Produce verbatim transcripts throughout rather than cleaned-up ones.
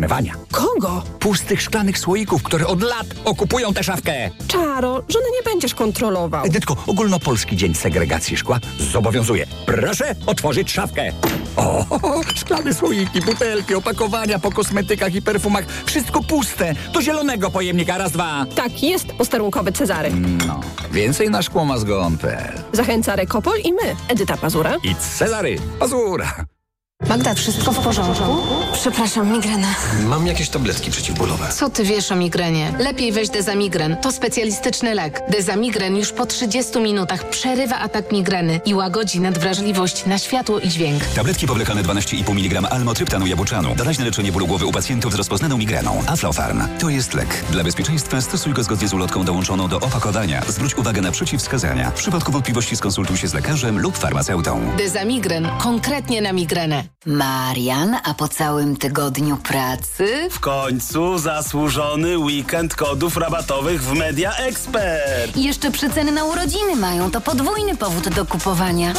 przetrzymywania. Kogo? Pustych szklanych słoików, które od lat okupują tę szafkę. Czaro, żony nie będziesz kontrolował. Edytko, ogólnopolski dzień segregacji szkła zobowiązuje. Proszę otworzyć szafkę. O, szklane słoiki, butelki, opakowania po kosmetykach i perfumach. Wszystko puste. Do zielonego pojemnika. Raz, dwa. Tak, jest posterunkowy Cezary. No, więcej na szkłomazgon kropka pe el. Zachęca Rekopol i my, Edyta Pazura I Cezary Pazura. Magda, wszystko w porządku? Przepraszam, migrena. Mam jakieś tabletki przeciwbólowe. Co ty wiesz o migrenie? Lepiej weź Dezamigren. To specjalistyczny lek. Dezamigren już po trzydziestu minutach przerywa atak migreny i łagodzi nadwrażliwość na światło i dźwięk. Tabletki powlekane dwanaście i pół miligrama almotryptanu jabłczanu. Doraźne leczenie bólu głowy u pacjentów z rozpoznaną migreną. Aflofarm. To jest lek. Dla bezpieczeństwa stosuj go zgodnie z ulotką dołączoną do opakowania. Zwróć uwagę na przeciwwskazania. W przypadku wątpliwości skonsultuj się z lekarzem lub farmaceutą. Dezamigren. Konkretnie na migrenę. Marian, a po całym tygodniu pracy? W końcu zasłużony weekend kodów rabatowych w Media Expert. I jeszcze przeceny na urodziny mają, to podwójny powód do kupowania.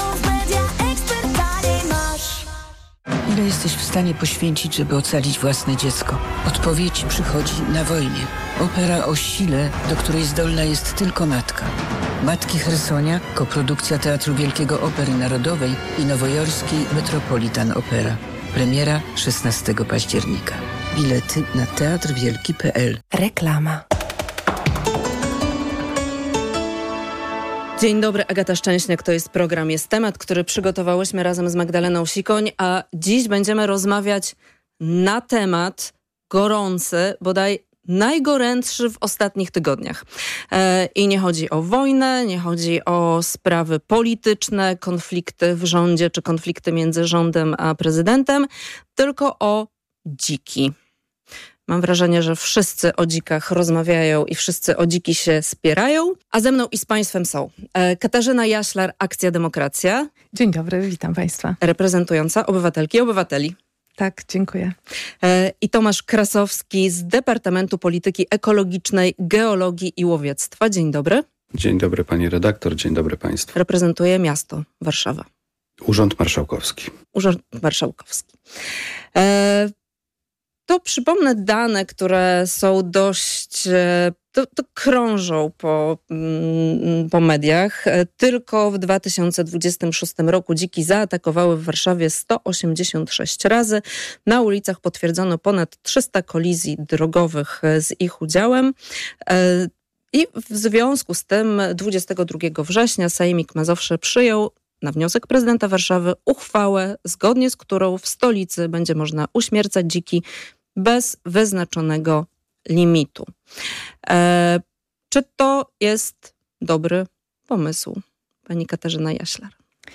Ile jesteś w stanie poświęcić, żeby ocalić własne dziecko? Odpowiedź przychodzi na wojnie. Opera o sile, do której zdolna jest tylko matka. Matki Chersonia, koprodukcja Teatru Wielkiego Opery Narodowej i nowojorskiej Metropolitan Opera. Premiera szesnastego października. Bilety na teatr wielki kropka pe el. Reklama. Dzień dobry, Agata Szczęśniak, to jest program Jest Temat, który przygotowałyśmy razem z Magdaleną Sikoń, a dziś będziemy rozmawiać na temat gorący, bodaj najgorętszy w ostatnich tygodniach. E, I nie chodzi o wojnę, nie chodzi o sprawy polityczne, konflikty w rządzie czy konflikty między rządem a prezydentem, tylko o dziki. Mam wrażenie, że wszyscy o dzikach rozmawiają i wszyscy o dziki się spierają, a ze mną i z Państwem są e, Katarzyna Jaślar, Akcja Demokracja. Dzień dobry, witam Państwa. Reprezentująca obywatelki i obywateli. Tak, dziękuję. E, I Tomasz Krasowski z Departamentu Polityki Ekologicznej, Geologii i Łowiectwa. Dzień dobry. Dzień dobry pani redaktor, dzień dobry państwu. Reprezentuje miasto Warszawa. Urząd Marszałkowski. Urząd Marszałkowski. E, To przypomnę dane, które są dość, to, to krążą po, po mediach. Tylko w dwa tysiące dwudziestym szóstym roku dziki zaatakowały w Warszawie sto osiemdziesiąt sześć razy. Na ulicach potwierdzono ponad trzysta kolizji drogowych z ich udziałem. I w związku z tym dwudziestego drugiego września Sejmik Mazowszy przyjął na wniosek prezydenta Warszawy uchwałę, zgodnie z którą w stolicy będzie można uśmiercać dziki bez wyznaczonego limitu. E, czy to jest dobry pomysł, pani Katarzyna Jaślar?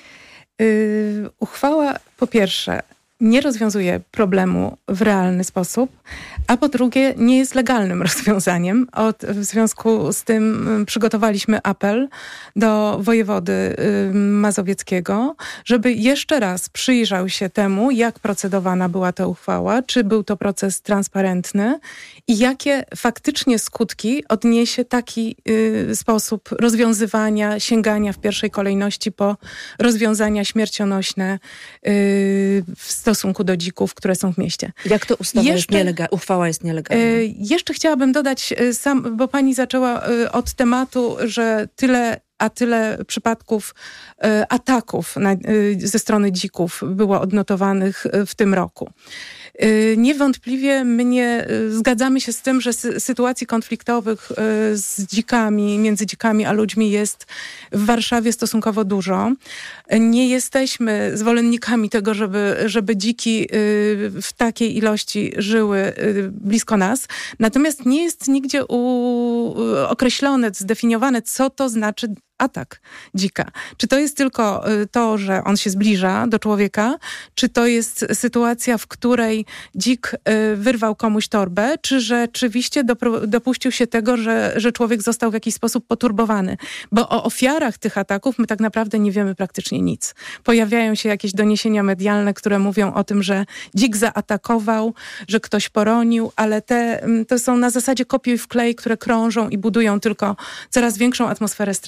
Yy, uchwała po pierwsze nie rozwiązuje problemu w realny sposób, a po drugie nie jest legalnym rozwiązaniem. Od, w związku z tym przygotowaliśmy apel do wojewody y, mazowieckiego, żeby jeszcze raz przyjrzał się temu, jak procedowana była ta uchwała, czy był to proces transparentny i jakie faktycznie skutki odniesie taki y, sposób rozwiązywania, sięgania w pierwszej kolejności po rozwiązania śmiercionośne y, w stosunku do dzików, które są w mieście. Jak to ustawa jeszcze, jest nielega- uchwała jest nielegalna? Y, jeszcze chciałabym dodać, y, sam, bo pani zaczęła y, od tematu, że tyle a tyle przypadków y, ataków na, y, ze strony dzików było odnotowanych y, w tym roku. Y, niewątpliwie my nie y, zgadzamy się z tym, że sy- sytuacji konfliktowych y, z dzikami, między dzikami a ludźmi jest w Warszawie stosunkowo dużo. Y, nie jesteśmy zwolennikami tego, żeby, żeby dziki y, w takiej ilości żyły y, blisko nas. Natomiast nie jest nigdzie u, y, określone, zdefiniowane, co to znaczy atak dzika. Czy to jest tylko to, że on się zbliża do człowieka, czy to jest sytuacja, w której dzik wyrwał komuś torbę, czy rzeczywiście dopro- dopuścił się tego, że, że człowiek został w jakiś sposób poturbowany. Bo o ofiarach tych ataków my tak naprawdę nie wiemy praktycznie nic. Pojawiają się jakieś doniesienia medialne, które mówią o tym, że dzik zaatakował, że ktoś poronił, ale te, to są na zasadzie kopiuj wklej, które krążą i budują tylko coraz większą atmosferę strachu. Mhm.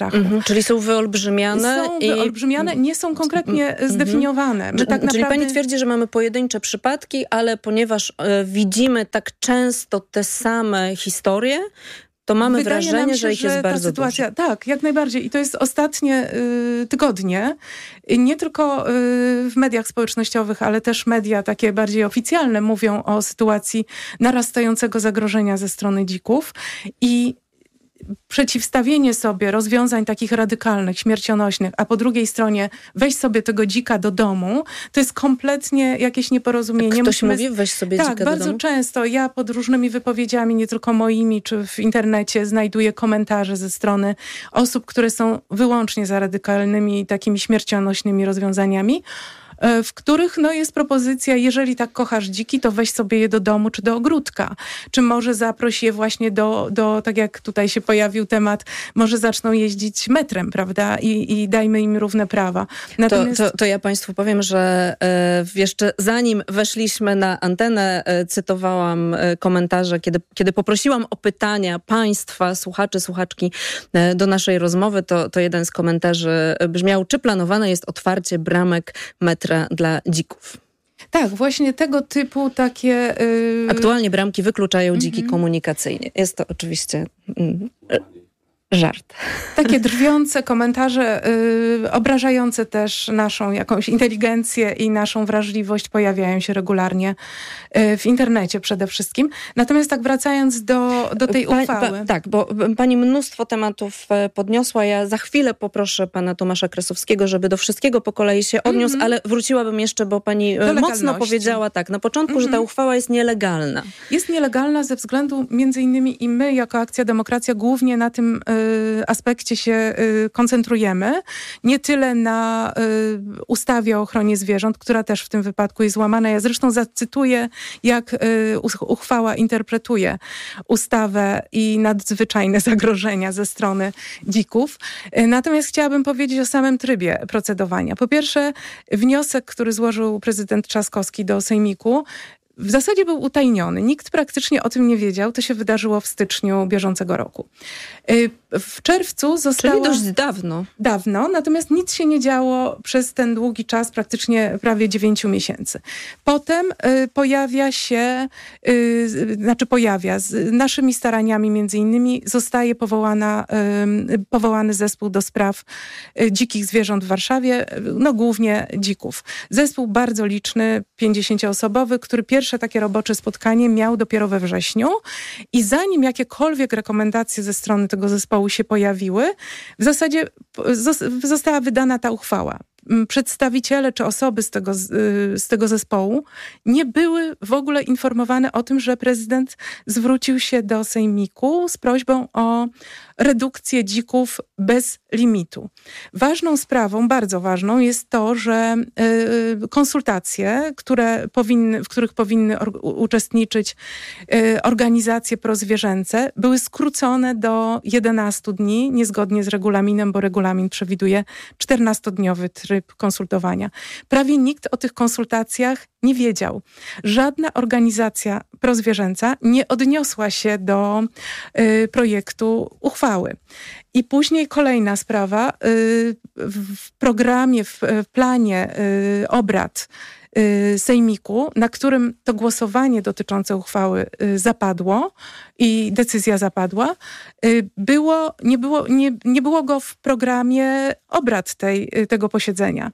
Czyli są wyolbrzymiane? Są i... wyolbrzymiane, nie są konkretnie mm-hmm. zdefiniowane. My tak Czyli naprawdę... pani twierdzi, że mamy pojedyncze przypadki, ale ponieważ e, widzimy tak często te same historie, to mamy Wydaje wrażenie, nam się, że ich jest że bardzo ta sytuacja, dużo. Tak, jak najbardziej. I to jest ostatnie y, tygodnie. I nie tylko y, w mediach społecznościowych, ale też media takie bardziej oficjalne mówią o sytuacji narastającego zagrożenia ze strony dzików. I przeciwstawienie sobie rozwiązań takich radykalnych, śmiercionośnych, a po drugiej stronie weź sobie tego dzika do domu, to jest kompletnie jakieś nieporozumienie. Ktoś Musimy... mówi, weź sobie tak, dzika do bardzo domu? często. Ja pod różnymi wypowiedziami, nie tylko moimi, czy w internecie znajduję komentarze ze strony osób, które są wyłącznie za radykalnymi, takimi śmiercionośnymi rozwiązaniami, w których no, jest propozycja, jeżeli tak kochasz dziki, to weź sobie je do domu czy do ogródka. Czy może zaproś je właśnie do, do tak jak tutaj się pojawił temat, może zaczną jeździć metrem, prawda? I, i dajmy im równe prawa. Natomiast... To, to, to ja państwu powiem, że e, jeszcze zanim weszliśmy na antenę, e, cytowałam e, komentarze, kiedy, kiedy poprosiłam o pytania państwa, słuchaczy, słuchaczki e, do naszej rozmowy, to, to jeden z komentarzy brzmiał, czy planowane jest otwarcie bramek metra dla dzików? Tak, właśnie tego typu takie... Yy... Aktualnie bramki wykluczają dziki mm-hmm. komunikacyjnie. Jest to oczywiście mm, żart. Takie drwiące komentarze, yy, obrażające też naszą jakąś inteligencję i naszą wrażliwość pojawiają się regularnie yy, w internecie przede wszystkim. Natomiast tak wracając do, do tej pa, uchwały. Pa, tak, bo pani mnóstwo tematów podniosła. Ja za chwilę poproszę pana Tomasza Kresowskiego, żeby do wszystkiego po kolei się odniósł, mm-hmm. ale wróciłabym jeszcze, bo pani mocno powiedziała tak na początku, mm-hmm. że ta uchwała jest nielegalna. Jest nielegalna ze względu między innymi i my jako Akcja Demokracja głównie na tym yy, aspekcie się y, koncentrujemy. Nie tyle na y, ustawie o ochronie zwierząt, która też w tym wypadku jest łamana. Ja zresztą zacytuję, jak y, uchwała interpretuje ustawę i nadzwyczajne zagrożenia ze strony dzików. Y, natomiast chciałabym powiedzieć o samym trybie procedowania. Po pierwsze, wniosek, który złożył prezydent Trzaskowski do Sejmiku, w zasadzie był utajniony. Nikt praktycznie o tym nie wiedział. To się wydarzyło w styczniu bieżącego roku. W czerwcu zostało... Czyli dość dawno. Dawno, natomiast nic się nie działo przez ten długi czas, praktycznie prawie dziewięciu miesięcy. Potem y, pojawia się, y, znaczy pojawia, z naszymi staraniami między innymi zostaje powołana, y, powołany zespół do spraw y, dzikich zwierząt w Warszawie, no głównie dzików. Zespół bardzo liczny, pięćdziesięcioosobowy, który pierwsze takie robocze spotkanie miał dopiero we wrześniu i zanim jakiekolwiek rekomendacje ze strony tego zespołu się pojawiły, w zasadzie została wydana ta uchwała. Przedstawiciele czy osoby z tego, z tego zespołu nie były w ogóle informowane o tym, że prezydent zwrócił się do Sejmiku z prośbą o redukcję dzików bez limitu. Ważną sprawą, bardzo ważną jest to, że y, konsultacje, które powinny, w których powinny or, uczestniczyć y, organizacje prozwierzęce, były skrócone do jedenastu dni, niezgodnie z regulaminem, bo regulamin przewiduje czternastodniowy tryb konsultowania. Prawie nikt o tych konsultacjach nie wiedział. Żadna organizacja prozwierzęca nie odniosła się do y, projektu uchwały. I później kolejna sprawa. Y, w programie, w, w planie y, obrad y, Sejmiku, na którym to głosowanie dotyczące uchwały y, zapadło i decyzja zapadła, y, było, nie, było, nie, nie było go w programie obrad tej, tego posiedzenia.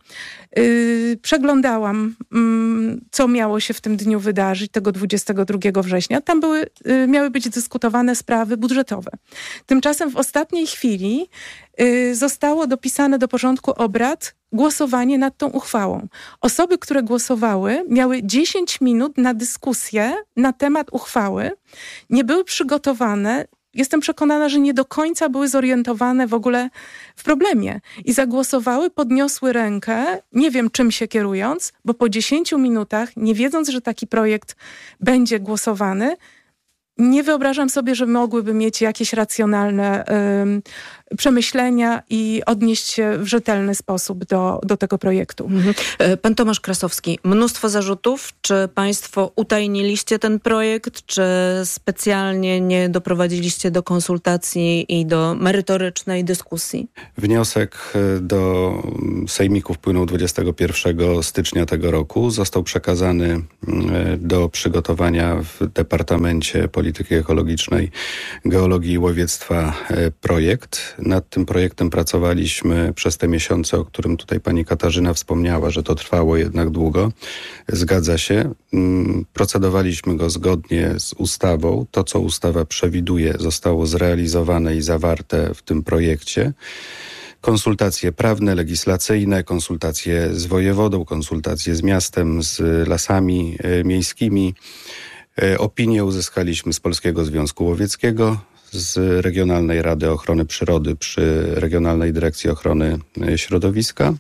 Yy, przeglądałam, yy, co miało się w tym dniu wydarzyć, tego dwudziestego drugiego września. Tam były, yy, miały być dyskutowane sprawy budżetowe. Tymczasem w ostatniej chwili yy, zostało dopisane do porządku obrad głosowanie nad tą uchwałą. Osoby, które głosowały, miały dziesięć minut na dyskusję na temat uchwały. Nie były przygotowane. Jestem przekonana, że nie do końca były zorientowane w ogóle w problemie. I zagłosowały, podniosły rękę, nie wiem czym się kierując, bo po dziesięciu minutach, nie wiedząc, że taki projekt będzie głosowany, nie wyobrażam sobie, że mogłyby mieć jakieś racjonalne y, przemyślenia i odnieść się w rzetelny sposób do, do tego projektu. Mhm. Pan Tomasz Krasowski, mnóstwo zarzutów. Czy państwo utajniliście ten projekt, czy specjalnie nie doprowadziliście do konsultacji i do merytorycznej dyskusji? Wniosek do sejmiku wpłynął dwudziestego pierwszego stycznia tego roku. Został przekazany do przygotowania w Departamencie Polityki Ekologicznej, Geologii i Łowiectwa projekt. Nad tym projektem pracowaliśmy przez te miesiące, o którym tutaj pani Katarzyna wspomniała, że to trwało jednak długo. Zgadza się. Procedowaliśmy go zgodnie z ustawą. To, co ustawa przewiduje, zostało zrealizowane i zawarte w tym projekcie. Konsultacje prawne, legislacyjne, konsultacje z wojewodą, konsultacje z miastem, z lasami miejskimi. Opinię uzyskaliśmy z Polskiego Związku Łowieckiego, z Regionalnej Rady Ochrony Przyrody przy Regionalnej Dyrekcji Ochrony Środowiska.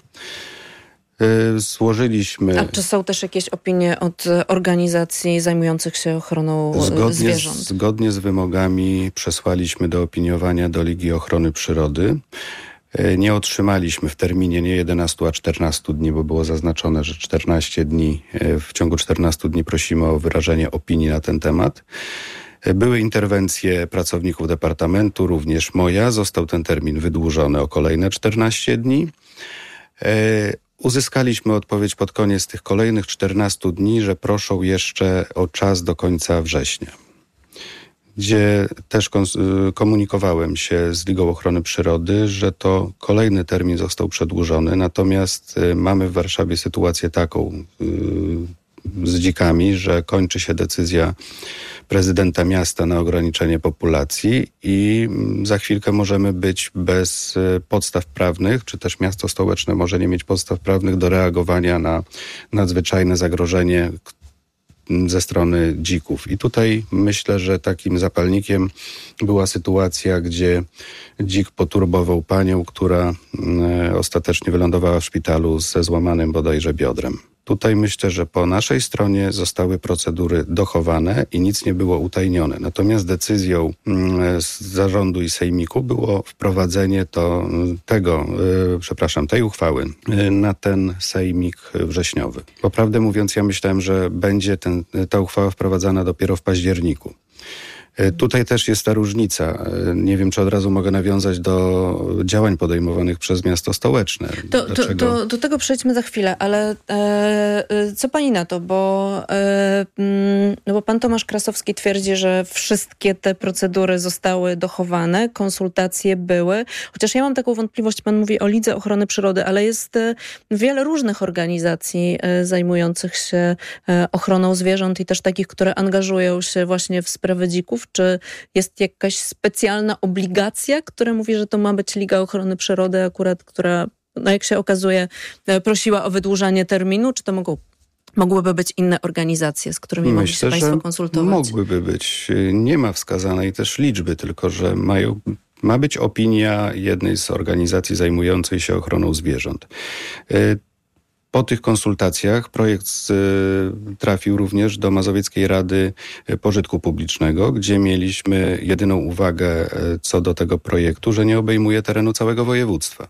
Złożyliśmy... A czy są też jakieś opinie od organizacji zajmujących się ochroną zgodnie zwierząt? Z, zgodnie z wymogami przesłaliśmy do opiniowania do Ligi Ochrony Przyrody. Nie otrzymaliśmy w terminie nie jedenastu, a czternastu dni, bo było zaznaczone, że czternaście dni, w ciągu czternastu dni prosimy o wyrażenie opinii na ten temat. Były interwencje pracowników departamentu, również moja. Został ten termin wydłużony o kolejne czternaście dni. Uzyskaliśmy odpowiedź pod koniec tych kolejnych czternastu dni, że proszą jeszcze o czas do końca września, gdzie też komunikowałem się z Ligą Ochrony Przyrody, że to kolejny termin został przedłużony, natomiast mamy w Warszawie sytuację taką z dzikami, że kończy się decyzja prezydenta miasta na ograniczenie populacji i za chwilkę możemy być bez podstaw prawnych, czy też miasto stołeczne może nie mieć podstaw prawnych do reagowania na nadzwyczajne zagrożenie ze strony dzików. I tutaj myślę, że takim zapalnikiem była sytuacja, gdzie dzik poturbował panią, która ostatecznie wylądowała w szpitalu ze złamanym bodajże biodrem. Tutaj myślę, że po naszej stronie zostały procedury dochowane i nic nie było utajnione. Natomiast decyzją z zarządu i sejmiku było wprowadzenie to, tego, yy, przepraszam, tej uchwały yy, na ten sejmik wrześniowy. Bo prawdę mówiąc, ja myślałem, że będzie ten, ta uchwała wprowadzana dopiero w październiku. Tutaj też jest ta różnica. Nie wiem, czy od razu mogę nawiązać do działań podejmowanych przez miasto stołeczne. To, to, to, do tego przejdźmy za chwilę, ale e, co pani na to? Bo, e, no bo pan Tomasz Krasowski twierdzi, że wszystkie te procedury zostały dochowane, konsultacje były. Chociaż ja mam taką wątpliwość, pan mówi o Lidze Ochrony Przyrody, ale jest wiele różnych organizacji e, zajmujących się e, ochroną zwierząt i też takich, które angażują się właśnie w sprawy dzików. Czy jest jakaś specjalna obligacja, która mówi, że to ma być Liga Ochrony Przyrody akurat, która, no jak się okazuje, prosiła o wydłużanie terminu? Czy to mogą, mogłyby być inne organizacje, z którymi mogli się państwo konsultować? Mogłyby być. Nie ma wskazanej też liczby, tylko że mają... Ma być opinia jednej z organizacji zajmującej się ochroną zwierząt. Po tych konsultacjach projekt trafił również do Mazowieckiej Rady Pożytku Publicznego, gdzie mieliśmy jedyną uwagę co do tego projektu, że nie obejmuje terenu całego województwa.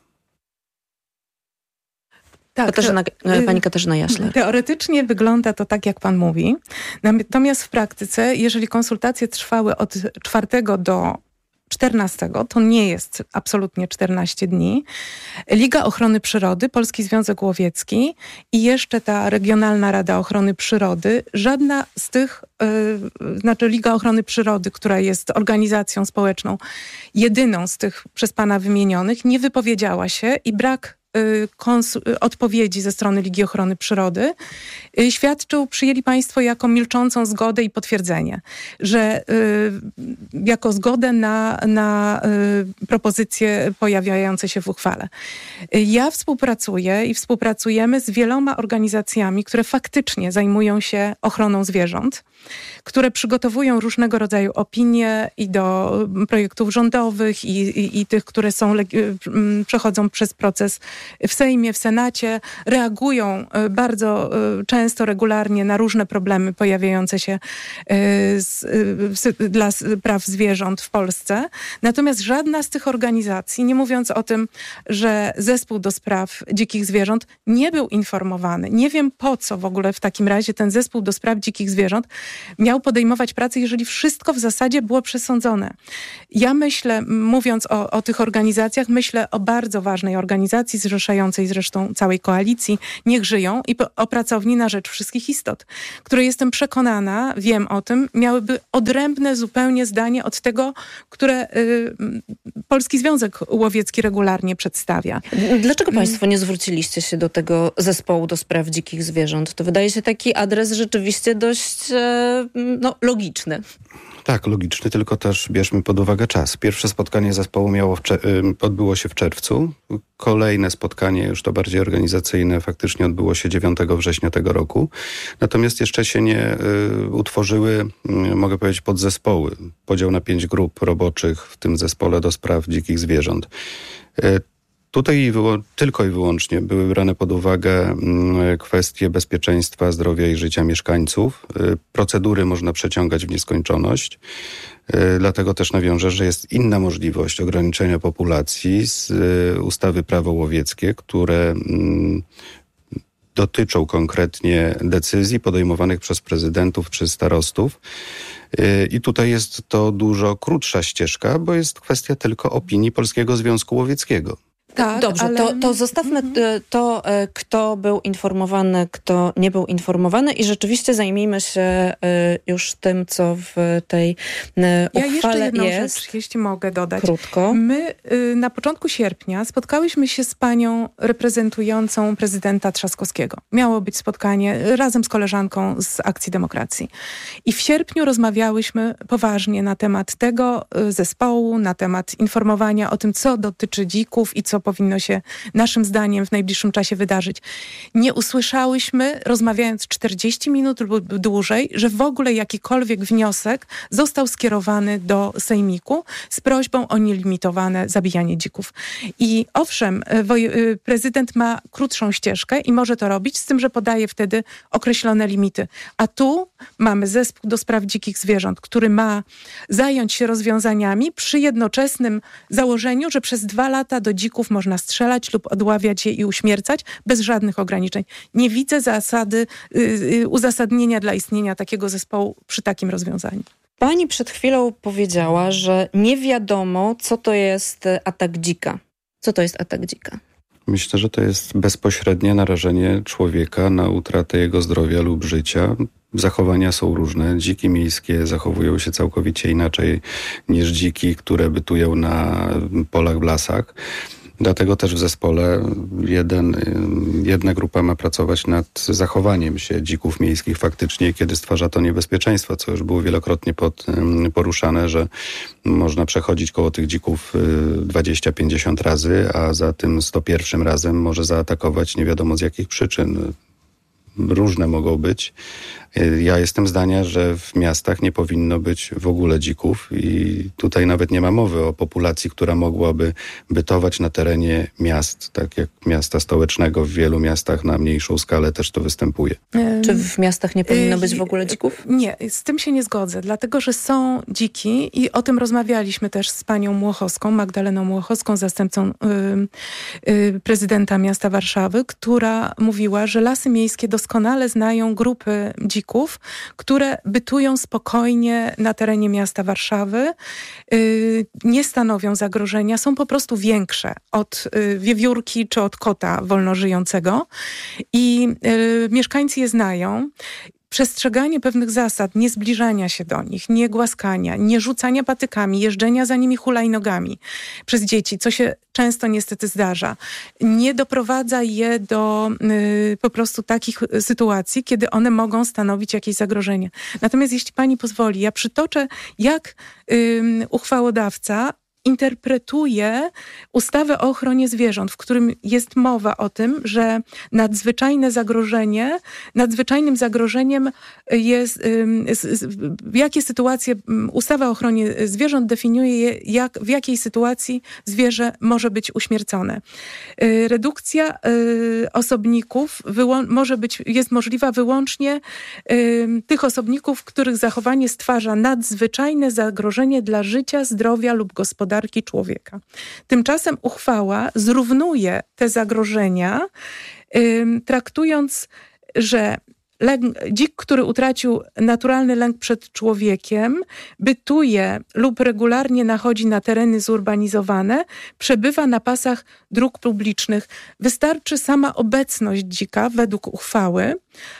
Tak, Katarzyna, pani Katarzyna Jaśler. Teoretycznie wygląda to tak, jak pan mówi. Natomiast w praktyce, jeżeli konsultacje trwały od czwartego do czternastego, to nie jest absolutnie czternaście dni. Liga Ochrony Przyrody, Polski Związek Łowiecki i jeszcze ta Regionalna Rada Ochrony Przyrody, żadna z tych, yy, znaczy Liga Ochrony Przyrody, która jest organizacją społeczną, jedyną z tych przez pana wymienionych, nie wypowiedziała się i brak Konsu- odpowiedzi ze strony Ligi Ochrony Przyrody świadczył, przyjęli państwo jako milczącą zgodę i potwierdzenie, że y, jako zgodę na, na y, propozycje pojawiające się w uchwale. Ja współpracuję i współpracujemy z wieloma organizacjami, które faktycznie zajmują się ochroną zwierząt, które przygotowują różnego rodzaju opinie i do projektów rządowych i, i, i tych, które są, przechodzą przez proces w Sejmie, w Senacie reagują bardzo często, regularnie na różne problemy pojawiające się z, z, dla praw zwierząt w Polsce. Natomiast żadna z tych organizacji, nie mówiąc o tym, że zespół do spraw dzikich zwierząt nie był informowany. Nie wiem, po co w ogóle w takim razie ten zespół do spraw dzikich zwierząt miał podejmować pracę, jeżeli wszystko w zasadzie było przesądzone. Ja myślę, mówiąc o, o tych organizacjach, myślę o bardzo ważnej organizacji zrzeszającej zresztą całej koalicji Niech Żyją i o Pracowni na Rzecz Wszystkich Istot, której jestem przekonana, wiem o tym, miałyby odrębne zupełnie zdanie od tego, które y, Polski Związek Łowiecki regularnie przedstawia. Dlaczego państwo nie zwróciliście się do tego zespołu do spraw dzikich zwierząt? To wydaje się taki adres rzeczywiście dość e, no, logiczny. Tak, logiczny, tylko też bierzmy pod uwagę czas. Pierwsze spotkanie zespołu miało w cze- odbyło się w czerwcu. Kolejne spotkanie, już to bardziej organizacyjne, faktycznie odbyło się dziewiątego września tego roku. Natomiast jeszcze się nie y, utworzyły, y, mogę powiedzieć, podzespoły. Podział na pięć grup roboczych w tym zespole do spraw dzikich zwierząt. Y, Tutaj wyło- tylko i wyłącznie były brane pod uwagę y, kwestie bezpieczeństwa, zdrowia i życia mieszkańców. Y, procedury można przeciągać w nieskończoność. Y, dlatego też nawiążę, że jest inna możliwość ograniczenia populacji z y, ustawy Prawo łowieckie, które y, dotyczą konkretnie decyzji podejmowanych przez prezydentów czy starostów. Y, I tutaj jest to dużo krótsza ścieżka, bo jest kwestia tylko opinii Polskiego Związku Łowieckiego. Tak, Dobrze, ale... to, to zostawmy mm-hmm. to, kto był informowany, kto nie był informowany i rzeczywiście zajmijmy się już tym, co w tej uchwale ja jeszcze jedną jest. Rzecz, jeśli mogę dodać. Krótko. My na początku sierpnia spotkałyśmy się z panią reprezentującą prezydenta Trzaskowskiego. Miało być spotkanie razem z koleżanką z Akcji Demokracji. I w sierpniu rozmawiałyśmy poważnie na temat tego zespołu, na temat informowania o tym, co dotyczy dzików i co powinno się naszym zdaniem w najbliższym czasie wydarzyć. Nie usłyszałyśmy, rozmawiając czterdzieści minut lub dłużej, że w ogóle jakikolwiek wniosek został skierowany do Sejmiku z prośbą o nielimitowane zabijanie dzików. I owszem, woj- prezydent ma krótszą ścieżkę i może to robić, z tym, że podaje wtedy określone limity. A tu mamy zespół do spraw dzikich zwierząt, który ma zająć się rozwiązaniami przy jednoczesnym założeniu, że przez dwa lata do dzików można strzelać lub odławiać je i uśmiercać bez żadnych ograniczeń. Nie widzę zasady, yy, uzasadnienia dla istnienia takiego zespołu przy takim rozwiązaniu. Pani przed chwilą powiedziała, że nie wiadomo, co to jest atak dzika. Co to jest atak dzika? Myślę, że to jest bezpośrednie narażenie człowieka na utratę jego zdrowia lub życia. Zachowania są różne. Dziki miejskie zachowują się całkowicie inaczej niż dziki, które bytują na polach w lasach. Dlatego też w zespole jeden, jedna grupa ma pracować nad zachowaniem się dzików miejskich faktycznie, kiedy stwarza to niebezpieczeństwo, co już było wielokrotnie pod, poruszane, że można przechodzić koło tych dzików dwadzieścia pięćdziesiąt razy, a za tym sto pierwszym razem może zaatakować nie wiadomo z jakich przyczyn. Różne mogą być. Ja jestem zdania, że w miastach nie powinno być w ogóle dzików i tutaj nawet nie ma mowy o populacji, która mogłaby bytować na terenie miast, tak jak miasta stołecznego. W wielu miastach na mniejszą skalę też to występuje. Czy w miastach nie powinno być w ogóle dzików? Nie, z tym się nie zgodzę, dlatego że są dziki i o tym rozmawialiśmy też z panią Młochowską, Magdaleną Młochowską, zastępcą yy, yy, prezydenta miasta Warszawy, która mówiła, że lasy miejskie doskonale znają grupy dzików, które bytują spokojnie na terenie miasta Warszawy, yy, nie stanowią zagrożenia, są po prostu większe od yy, wiewiórki czy od kota wolnożyjącego i yy, mieszkańcy je znają. Przestrzeganie pewnych zasad, nie zbliżania się do nich, nie głaskania, nie rzucania patykami, jeżdżenia za nimi hulajnogami przez dzieci, co się często niestety zdarza, nie doprowadza je do y, po prostu takich sytuacji, kiedy one mogą stanowić jakieś zagrożenie. Natomiast jeśli pani pozwoli, ja przytoczę, jak y, uchwałodawca interpretuje ustawę o ochronie zwierząt, w którym jest mowa o tym, że nadzwyczajne zagrożenie, nadzwyczajnym zagrożeniem jest, w jakie sytuacje, ustawa o ochronie zwierząt definiuje, jak, w jakiej sytuacji zwierzę może być uśmiercone. Redukcja osobników wyłą- może być, jest możliwa wyłącznie tych osobników, których zachowanie stwarza nadzwyczajne zagrożenie dla życia, zdrowia lub gospodarki człowieka. Tymczasem uchwała zrównuje te zagrożenia, ym, traktując, że lęk, dzik, który utracił naturalny lęk przed człowiekiem, bytuje lub regularnie nachodzi na tereny zurbanizowane, przebywa na pasach dróg publicznych. Wystarczy sama obecność dzika według uchwały.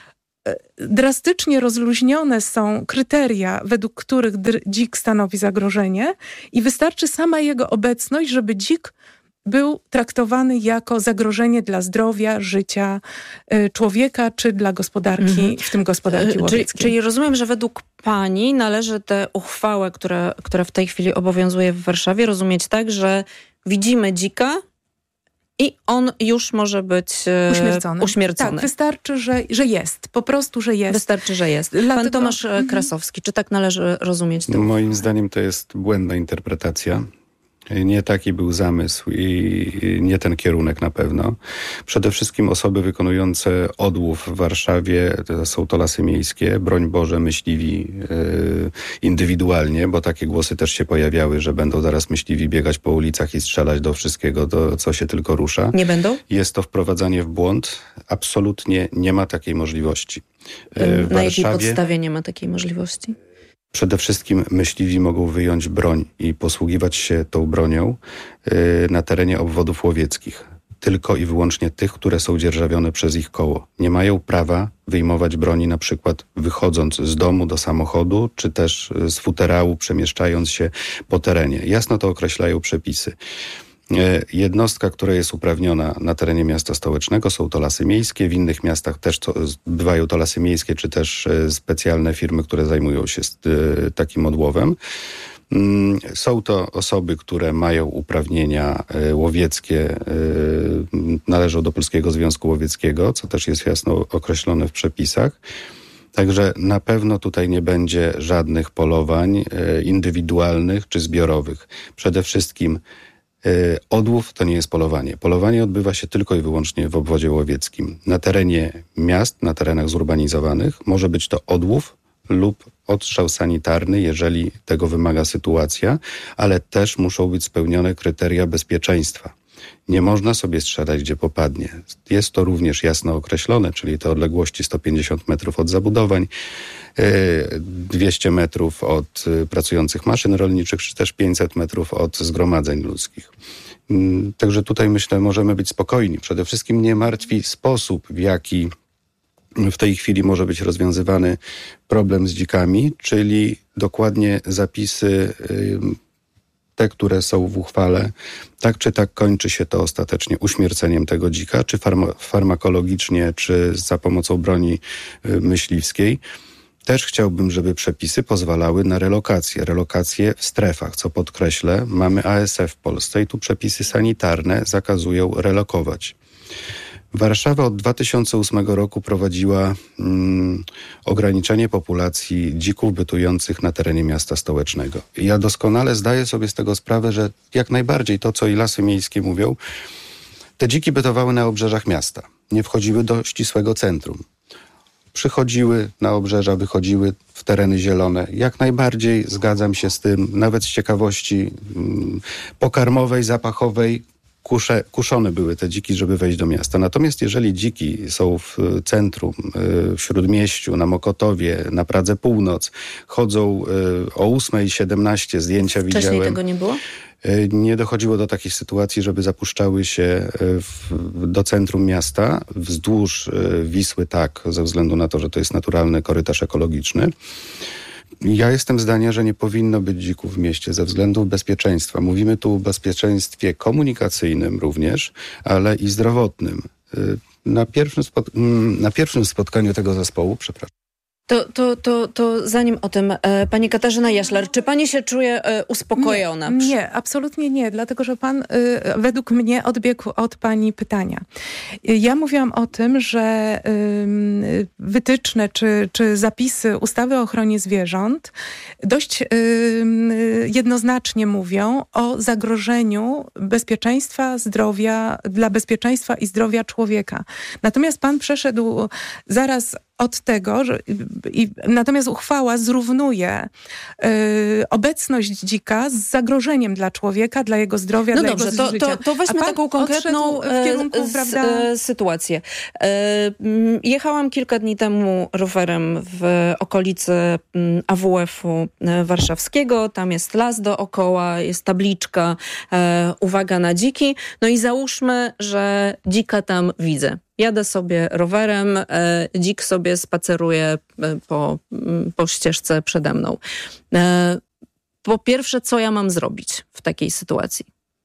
Drastycznie rozluźnione są kryteria, według których dzik stanowi zagrożenie i wystarczy sama jego obecność, żeby dzik był traktowany jako zagrożenie dla zdrowia, życia człowieka czy dla gospodarki, mhm. w tym gospodarki łowieckiej. Czyli, czyli rozumiem, że według pani należy tę uchwałę, która, która w tej chwili obowiązuje w Warszawie, rozumieć tak, że widzimy dzika i on już może być uśmiercony. uśmiercony. Tak, wystarczy, że, że jest. Po prostu, że jest. Wystarczy, że jest. Dlatego... Pan Tomasz Krasowski, czy tak należy rozumieć to? Moim zdaniem to jest błędna interpretacja. Nie taki był zamysł i nie ten kierunek na pewno. Przede wszystkim osoby wykonujące odłów w Warszawie, to są to lasy miejskie, broń Boże myśliwi yy, indywidualnie, bo takie głosy też się pojawiały, że będą zaraz myśliwi biegać po ulicach i strzelać do wszystkiego, do co się tylko rusza. Nie będą? Jest to wprowadzanie w błąd. Absolutnie nie ma takiej możliwości. Yy, w Na Warszawie... jakiej podstawie nie ma takiej możliwości? Przede wszystkim myśliwi mogą wyjąć broń i posługiwać się tą bronią yy, na terenie obwodów łowieckich. Tylko i wyłącznie tych, które są dzierżawione przez ich koło. Nie mają prawa wyjmować broni na przykład wychodząc z domu do samochodu, czy też z futerału przemieszczając się po terenie. Jasno to określają przepisy. Jednostka, która jest uprawniona na terenie miasta stołecznego, są to lasy miejskie. W innych miastach też to, bywają to lasy miejskie, czy też specjalne firmy, które zajmują się takim odłowem. Są to osoby, które mają uprawnienia łowieckie, należą do Polskiego Związku Łowieckiego, co też jest jasno określone w przepisach. Także na pewno tutaj nie będzie żadnych polowań indywidualnych czy zbiorowych. Przede wszystkim odłów to nie jest polowanie. Polowanie odbywa się tylko i wyłącznie w obwodzie łowieckim. Na terenie miast, na terenach zurbanizowanych może być to odłów lub odstrzał sanitarny, jeżeli tego wymaga sytuacja, ale też muszą być spełnione kryteria bezpieczeństwa. Nie można sobie strzelać, gdzie popadnie. Jest to również jasno określone, czyli te odległości sto pięćdziesiąt metrów od zabudowań, dwieście metrów od pracujących maszyn rolniczych, czy też pięćset metrów od zgromadzeń ludzkich. Także tutaj myślę, możemy być spokojni. Przede wszystkim mnie martwi sposób, w jaki w tej chwili może być rozwiązywany problem z dzikami, czyli dokładnie zapisy te, które są w uchwale, tak czy tak kończy się to ostatecznie uśmierceniem tego dzika, czy farma- farmakologicznie, czy za pomocą broni myśliwskiej. Też chciałbym, żeby przepisy pozwalały na relokację. Relokację w strefach, co podkreślę, mamy A S F w Polsce i tu przepisy sanitarne zakazują relokować. Warszawa od dwa tysiące ósmego roku prowadziła mm, ograniczenie populacji dzików bytujących na terenie miasta stołecznego. I ja doskonale zdaję sobie z tego sprawę, że jak najbardziej to, co i lasy miejskie mówią, te dziki bytowały na obrzeżach miasta. Nie wchodziły do ścisłego centrum. Przychodziły na obrzeża, wychodziły w tereny zielone. Jak najbardziej zgadzam się z tym, nawet z ciekawości mm, pokarmowej, zapachowej, Kusze, kuszone były te dziki, żeby wejść do miasta. Natomiast jeżeli dziki są w centrum, w Śródmieściu, na Mokotowie, na Pradze Północ, chodzą o ósmej siedemnaście, zdjęcia Wcześniej widziałem. tego nie było? Nie dochodziło do takich sytuacji, żeby zapuszczały się w, do centrum miasta, wzdłuż Wisły tak, ze względu na to, że to jest naturalny korytarz ekologiczny. Ja jestem zdania, że nie powinno być dzików w mieście ze względów bezpieczeństwa. Mówimy tu o bezpieczeństwie komunikacyjnym również, ale i zdrowotnym. Na pierwszym, spot- na pierwszym spotkaniu tego zespołu, przepraszam, To, to, to, to zanim o tym, e, pani Katarzyna Jaślar, czy pani się czuje e, uspokojona? Nie, nie, absolutnie nie, dlatego że pan y, według mnie odbiegł od pani pytania. Y, ja mówiłam o tym, że y, wytyczne czy, czy zapisy ustawy o ochronie zwierząt dość y, y, jednoznacznie mówią o zagrożeniu bezpieczeństwa, zdrowia, dla bezpieczeństwa i zdrowia człowieka. Natomiast pan przeszedł zaraz od tego, że, i, natomiast uchwała zrównuje y, obecność dzika z zagrożeniem dla człowieka, dla jego zdrowia, no dla dobrze, jego to, życia. to, to weźmy taką konkretną w kierunku, z, prawda? z, sytuację. E, jechałam kilka dni temu rowerem w okolicy A W F-u warszawskiego. Tam jest las dookoła, jest tabliczka, e, uwaga na dziki. No i załóżmy, że dzika tam widzę. Jadę sobie rowerem, e, dzik sobie spaceruje e, po, po ścieżce przede mną. E, po pierwsze, co ja mam zrobić w takiej sytuacji?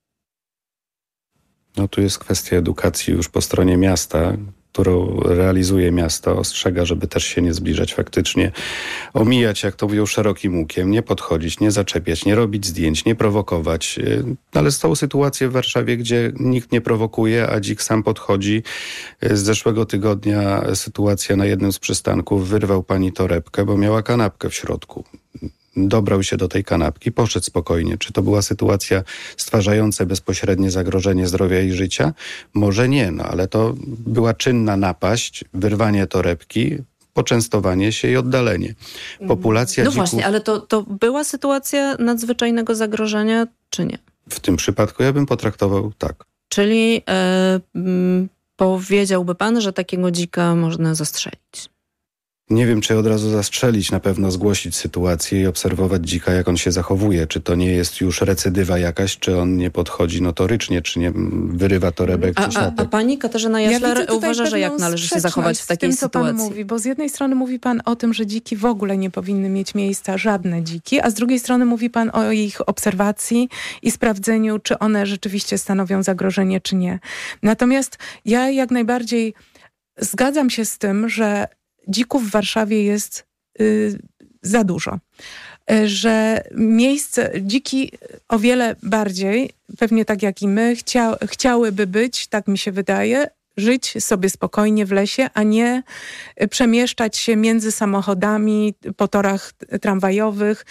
No tu jest kwestia edukacji już po stronie miasta, którą realizuje miasto, ostrzega, żeby też się nie zbliżać faktycznie, omijać, jak to mówią, szerokim łukiem, nie podchodzić, nie zaczepiać, nie robić zdjęć, nie prowokować. Ale są sytuacje w Warszawie, gdzie nikt nie prowokuje, a dzik sam podchodzi. Z zeszłego tygodnia sytuacja na jednym z przystanków, wyrwał pani torebkę, bo miała kanapkę w środku. Dobrał się do tej kanapki, poszedł spokojnie. Czy to była sytuacja stwarzająca bezpośrednie zagrożenie zdrowia i życia? Może nie, no ale to była czynna napaść, wyrwanie torebki, poczęstowanie się i oddalenie. Populacja No dzików... właśnie, ale to, to była sytuacja nadzwyczajnego zagrożenia, czy nie? W tym przypadku ja bym potraktował tak. Czyli e, m, powiedziałby pan, że takiego dzika można zastrzelić? Nie wiem, czy od razu zastrzelić, na pewno zgłosić sytuację i obserwować dzika, jak on się zachowuje. Czy to nie jest już recydywa jakaś, czy on nie podchodzi notorycznie, czy nie wyrywa torebek, A, czy a, szlatek. a pani Katarzyna Jaślar ja uważa, że jak należy się zachować w takiej z tym, sytuacji? Co pan mówi, bo z jednej strony mówi pan o tym, że dziki w ogóle nie powinny mieć miejsca, żadne dziki, a z drugiej strony mówi pan o ich obserwacji i sprawdzeniu, czy one rzeczywiście stanowią zagrożenie, czy nie. Natomiast ja jak najbardziej zgadzam się z tym, że dzików w Warszawie jest y, za dużo. Y, że miejsce, dziki o wiele bardziej, pewnie tak jak i my, chcia, chciałyby być, tak mi się wydaje, żyć sobie spokojnie w lesie, a nie przemieszczać się między samochodami po torach tramwajowych,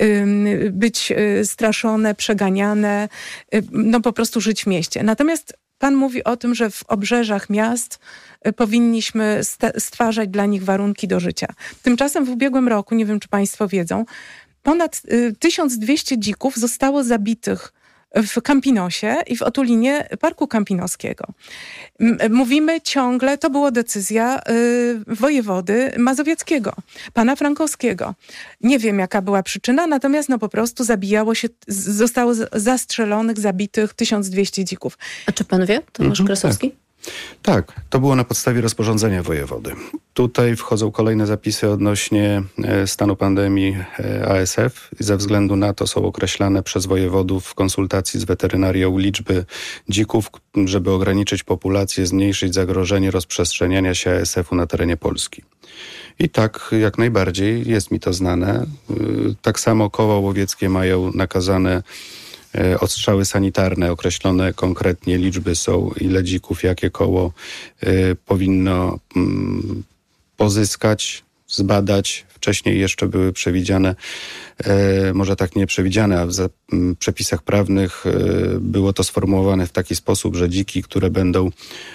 y, być straszone, przeganiane, y, no po prostu żyć w mieście. Natomiast pan mówi o tym, że w obrzeżach miast powinniśmy stwarzać dla nich warunki do życia. Tymczasem w ubiegłym roku, nie wiem czy państwo wiedzą, ponad tysiąc dwieście dzików zostało zabitych w Campinosie i w otulinie Parku Campinoskiego. Mówimy ciągle, to była decyzja y, wojewody mazowieckiego, pana Frankowskiego. Nie wiem, jaka była przyczyna, natomiast no po prostu zabijało się, zostało zastrzelonych, zabitych tysiąc dwieście dzików. A czy pan wie, Tomasz Mhm, Krasowski? tak. Tak, to było na podstawie rozporządzenia wojewody. Tutaj wchodzą kolejne zapisy odnośnie stanu pandemii A S F. Ze względu na to są określane przez wojewodów w konsultacji z weterynarią liczby dzików, żeby ograniczyć populację, zmniejszyć zagrożenie rozprzestrzeniania się A S F-u na terenie Polski. I tak, jak najbardziej, jest mi to znane. Tak samo koła łowieckie mają nakazane odstrzały sanitarne, określone konkretnie liczby są, ile dzików, jakie koło y, powinno mm, pozyskać, zbadać. Wcześniej jeszcze były przewidziane, y, może tak nie przewidziane, a w za, m, przepisach prawnych y, było to sformułowane w taki sposób, że dziki, które będą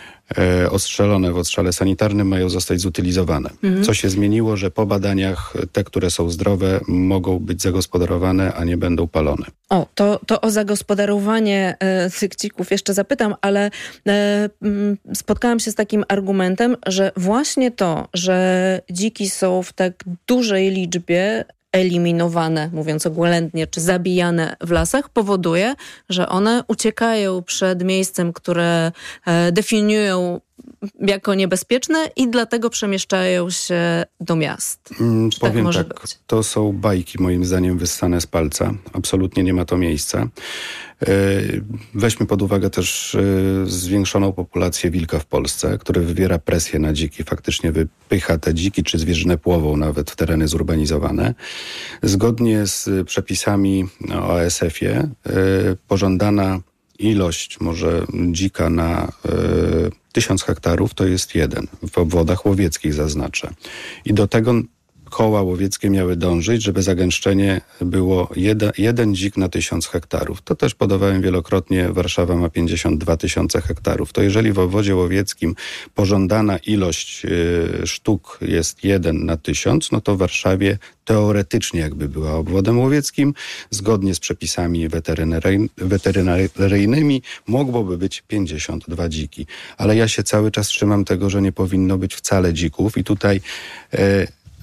e, ostrzelone w odstrzale sanitarnym, mają zostać zutylizowane. Mhm. Co się zmieniło, że po badaniach te, które są zdrowe, mogą być zagospodarowane, a nie będą palone. O, to, to o zagospodarowanie e, tych dzików jeszcze zapytam, ale e, m, spotkałam się z takim argumentem, że właśnie to, że dziki są w tak dużej liczbie eliminowane, mówiąc ogólędnie, czy zabijane w lasach, powoduje, że one uciekają przed miejscem, które e, definiują jako niebezpieczne i dlatego przemieszczają się do miast. Mm, Czy powiem tak może tak, być? to są bajki moim zdaniem wyssane z palca. Absolutnie nie ma to miejsca. Weźmy pod uwagę też zwiększoną populację wilka w Polsce, który wywiera presję na dziki, faktycznie wypycha te dziki czy zwierzynę płową nawet w tereny zurbanizowane. Zgodnie z przepisami o A S F-ie pożądana ilość może dzika na tysiąc hektarów to jest jeden, w obwodach łowieckich zaznaczę. I do tego koła łowieckie miały dążyć, żeby zagęszczenie było jeden, jeden dzik na tysiąc hektarów. To też podawałem wielokrotnie, Warszawa ma pięćdziesiąt dwa tysiące hektarów. To jeżeli w obwodzie łowieckim pożądana ilość y, sztuk jest jeden na tysiąc, no to w Warszawie teoretycznie jakby była obwodem łowieckim, zgodnie z przepisami weterynaryjnymi, weterynaryjnymi mogłoby być pięćdziesiąt dwa dziki. Ale ja się cały czas trzymam tego, że nie powinno być wcale dzików i tutaj y,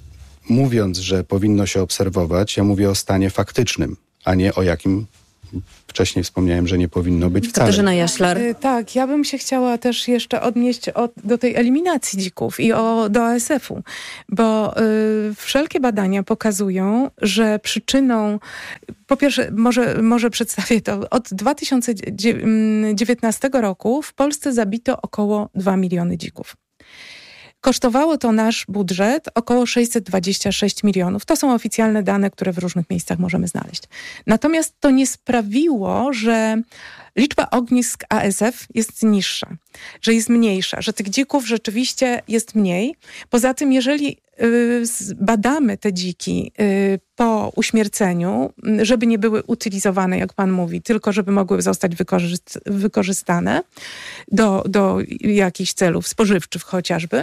mówiąc, że powinno się obserwować, ja mówię o stanie faktycznym, a nie o jakim wcześniej wspomniałem, że nie powinno być wcale. Katarzyna Jaślar. Y, Tak, ja bym się chciała też jeszcze odnieść od, do tej eliminacji dzików i o, do A S F-u, bo y, wszelkie badania pokazują, że przyczyną, po pierwsze, może, może przedstawię to, od dwa tysiące dziewiętnastego roku w Polsce zabito około dwa miliony dzików. Kosztowało to nasz budżet około sześćset dwadzieścia sześć milionów. To są oficjalne dane, które w różnych miejscach możemy znaleźć. Natomiast to nie sprawiło, że liczba ognisk A S F jest niższa, że jest mniejsza, że tych dzików rzeczywiście jest mniej. Poza tym, jeżeli y, badamy te dziki y, po uśmierceniu, żeby nie były utylizowane, jak pan mówi, tylko żeby mogły zostać wykorzyst- wykorzystane do, do jakichś celów spożywczych chociażby,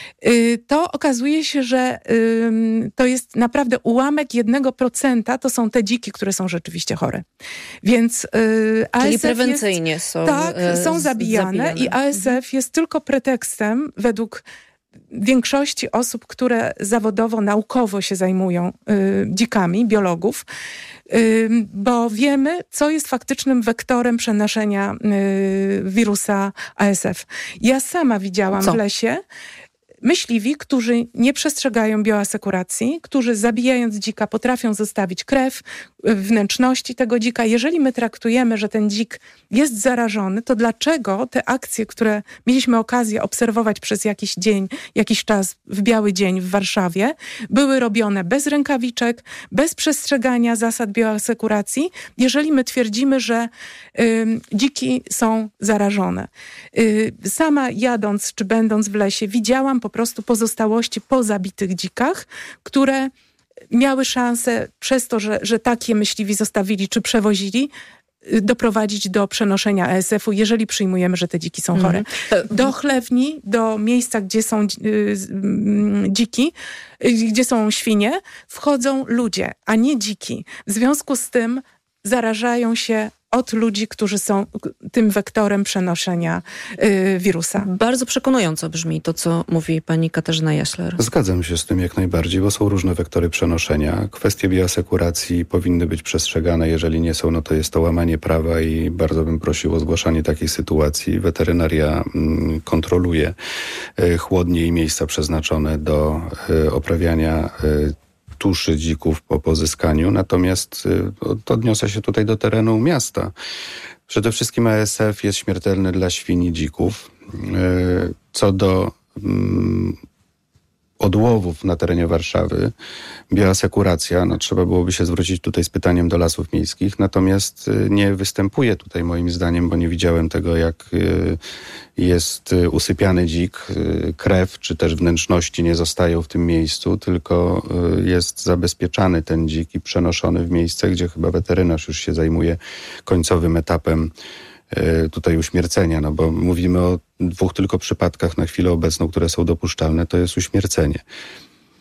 y, to okazuje się, że y, to jest naprawdę ułamek jednego procenta, to są te dziki, które są rzeczywiście chore. Więc y, A S F Czyli prewencyjnie jest, są Tak, są zabijane, zabijane i A S F jest tylko pretekstem według większości osób, które zawodowo, naukowo się zajmują y, dzikami, biologów, y, bo wiemy, co jest faktycznym wektorem przenoszenia y, wirusa A S F. Ja sama widziałam Co? w lesie myśliwi, którzy nie przestrzegają bioasekuracji, którzy zabijając dzika potrafią zostawić krew, wnętrzności tego dzika. Jeżeli my traktujemy, że ten dzik jest zarażony, to dlaczego te akcje, które mieliśmy okazję obserwować przez jakiś dzień, jakiś czas w biały dzień w Warszawie, były robione bez rękawiczek, bez przestrzegania zasad bioasekuracji, jeżeli my twierdzimy, że y, dziki są zarażone. Y, sama jadąc czy będąc w lesie widziałam po prostu pozostałości po zabitych dzikach, które miały szansę przez to, że, że takie myśliwi zostawili czy przewozili, doprowadzić do przenoszenia A S F-u, jeżeli przyjmujemy, że te dziki są chore. Mm. Do chlewni, do miejsca, gdzie są y, dziki, y, gdzie są świnie, wchodzą ludzie, a nie dziki. W związku z tym zarażają się od ludzi, którzy są tym wektorem przenoszenia y, wirusa. Bardzo przekonująco brzmi to, co mówi pani Katarzyna Jaślar. Zgadzam się z tym jak najbardziej, bo są różne wektory przenoszenia. Kwestie bioasekuracji powinny być przestrzegane. Jeżeli nie są, no to jest to łamanie prawa i bardzo bym prosił o zgłaszanie takiej sytuacji. Weterynaria mm, kontroluje y, chłodnie i miejsca przeznaczone do y, oprawiania y, tuszy dzików po pozyskaniu, natomiast y, odniosę się tutaj do terenu miasta. Przede wszystkim A S F jest śmiertelny dla świń i dzików. Y, co do y, odłowów na terenie Warszawy, bioasekuracja, no trzeba byłoby się zwrócić tutaj z pytaniem do Lasów Miejskich, natomiast y, nie występuje tutaj moim zdaniem, bo nie widziałem tego, jak y, jest usypiany dzik, krew czy też wnętrzności nie zostają w tym miejscu, tylko jest zabezpieczany ten dzik i przenoszony w miejsce, gdzie chyba weterynarz już się zajmuje końcowym etapem tutaj uśmiercenia, no bo mówimy o dwóch tylko przypadkach na chwilę obecną, które są dopuszczalne, to jest uśmiercenie.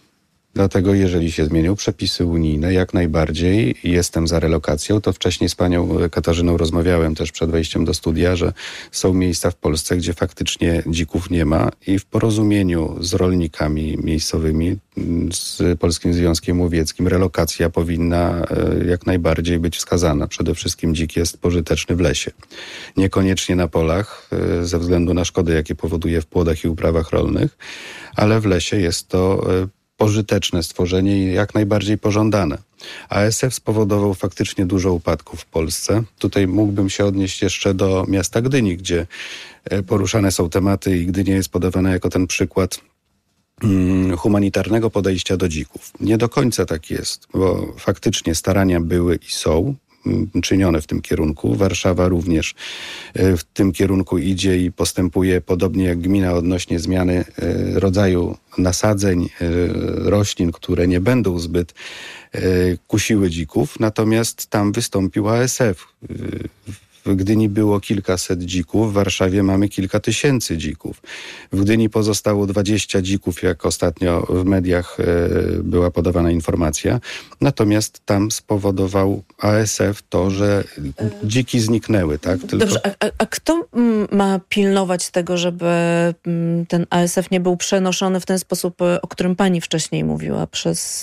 Dlatego jeżeli się zmienią przepisy unijne, jak najbardziej jestem za relokacją. To wcześniej z panią Katarzyną rozmawiałem też przed wejściem do studia, że są miejsca w Polsce, gdzie faktycznie dzików nie ma i w porozumieniu z rolnikami miejscowymi, z Polskim Związkiem Łowieckim relokacja powinna jak najbardziej być wskazana. Przede wszystkim dzik jest pożyteczny w lesie. Niekoniecznie na polach ze względu na szkody, jakie powoduje w płodach i uprawach rolnych, ale w lesie jest to pożyteczne stworzenie i jak najbardziej pożądane. A S F spowodował faktycznie dużo upadków w Polsce. Tutaj mógłbym się odnieść jeszcze do miasta Gdyni, gdzie poruszane są tematy i Gdynia jest podawana jako ten przykład hmm, humanitarnego podejścia do dzików. Nie do końca tak jest, bo faktycznie starania były i są czynione w tym kierunku. Warszawa również w tym kierunku idzie i postępuje podobnie jak gmina odnośnie zmiany rodzaju nasadzeń, roślin, które nie będą zbyt kusiły dzików. Natomiast tam wystąpił A S F. W Gdyni było kilkaset dzików, w Warszawie mamy kilka tysięcy dzików. W Gdyni pozostało dwadzieścia dzików, jak ostatnio w mediach była podawana informacja. Natomiast tam spowodował A S F to, że dziki zniknęły. Tak? Tylko... Dobrze, a, a kto ma pilnować tego, żeby ten A S F nie był przenoszony w ten sposób, o którym pani wcześniej mówiła, przez,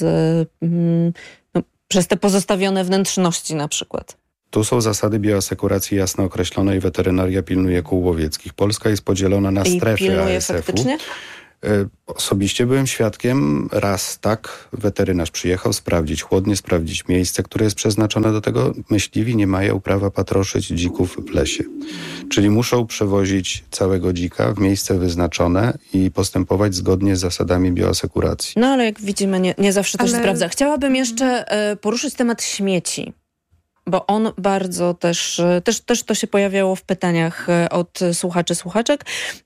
no, przez te pozostawione wnętrzności na przykład? Tu są zasady bioasekuracji jasno określone i weterynaria pilnuje kół łowieckich. Polska jest podzielona na I strefy A S F-u. Faktycznie? Osobiście byłem świadkiem raz, tak, weterynarz przyjechał sprawdzić chłodnie, sprawdzić miejsce, które jest przeznaczone do tego. Myśliwi nie mają prawa patroszyć dzików w lesie. Czyli muszą przewozić całego dzika w miejsce wyznaczone i postępować zgodnie z zasadami bioasekuracji. No ale jak widzimy, nie, nie zawsze to Ale... się sprawdza. Chciałabym jeszcze y, poruszyć temat śmieci. Bo on bardzo też, też, też to się pojawiało w pytaniach od słuchaczy, słuchaczek.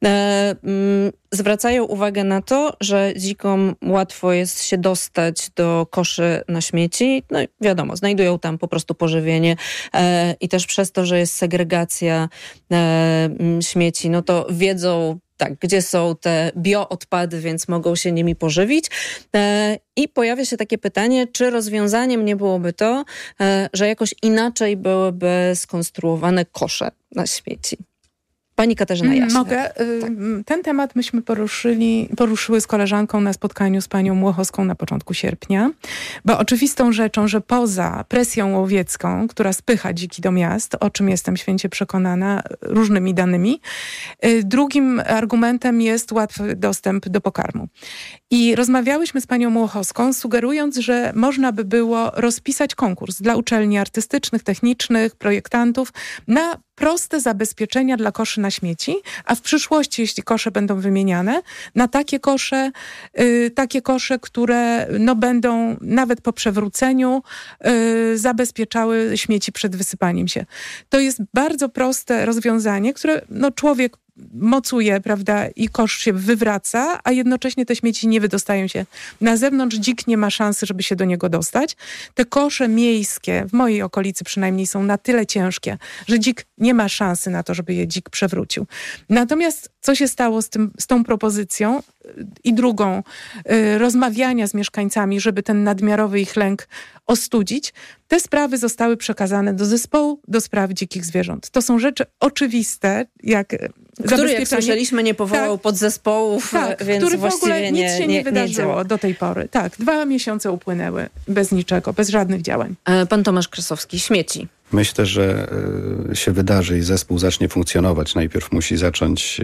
E, m, zwracają uwagę na to, że dzikom łatwo jest się dostać do koszy na śmieci. No i wiadomo, znajdują tam po prostu pożywienie e, i też przez to, że jest segregacja e, śmieci, no to wiedzą, tak, gdzie są te bioodpady, więc mogą się nimi pożywić. E, I pojawia się takie pytanie, czy rozwiązaniem nie byłoby to, e, że jakoś inaczej byłyby skonstruowane kosze na śmieci. Pani Katarzyna Jaśniak. Mogę. Tak. Ten temat myśmy poruszyli, poruszyły z koleżanką na spotkaniu z panią Młochowską na początku sierpnia, bo oczywistą rzeczą, że poza presją łowiecką, która spycha dziki do miast, o czym jestem święcie przekonana różnymi danymi, drugim argumentem jest łatwy dostęp do pokarmu. I rozmawiałyśmy z panią Młochowską, sugerując, że można by było rozpisać konkurs dla uczelni artystycznych, technicznych, projektantów na proste zabezpieczenia dla koszy na śmieci, a w przyszłości, jeśli kosze będą wymieniane, na takie kosze, y, takie kosze, które no, będą nawet po przewróceniu y, zabezpieczały śmieci przed wysypaniem się. To jest bardzo proste rozwiązanie, które no, człowiek mocuje, prawda, i kosz się wywraca, a jednocześnie te śmieci nie wydostają się na zewnątrz. Dzik nie ma szansy, żeby się do niego dostać. Te kosze miejskie, w mojej okolicy przynajmniej, są na tyle ciężkie, że dzik nie ma szansy na to, żeby je dzik przewrócił. Natomiast co się stało z, tym, z tą propozycją i drugą, y, rozmawiania z mieszkańcami, żeby ten nadmiarowy ich lęk ostudzić, te sprawy zostały przekazane do zespołu do spraw dzikich zwierząt. To są rzeczy oczywiste, jak który, jak słyszeliśmy, nie powołał tak, podzespołów, tak, więc który właściwie w ogóle nic nie, się nie, nie wydarzyło nie do tej pory. Tak, dwa miesiące upłynęły bez niczego, bez żadnych działań. Pan Tomasz Krasowski, śmieci. Myślę, że y, się wydarzy i zespół zacznie funkcjonować. Najpierw musi zacząć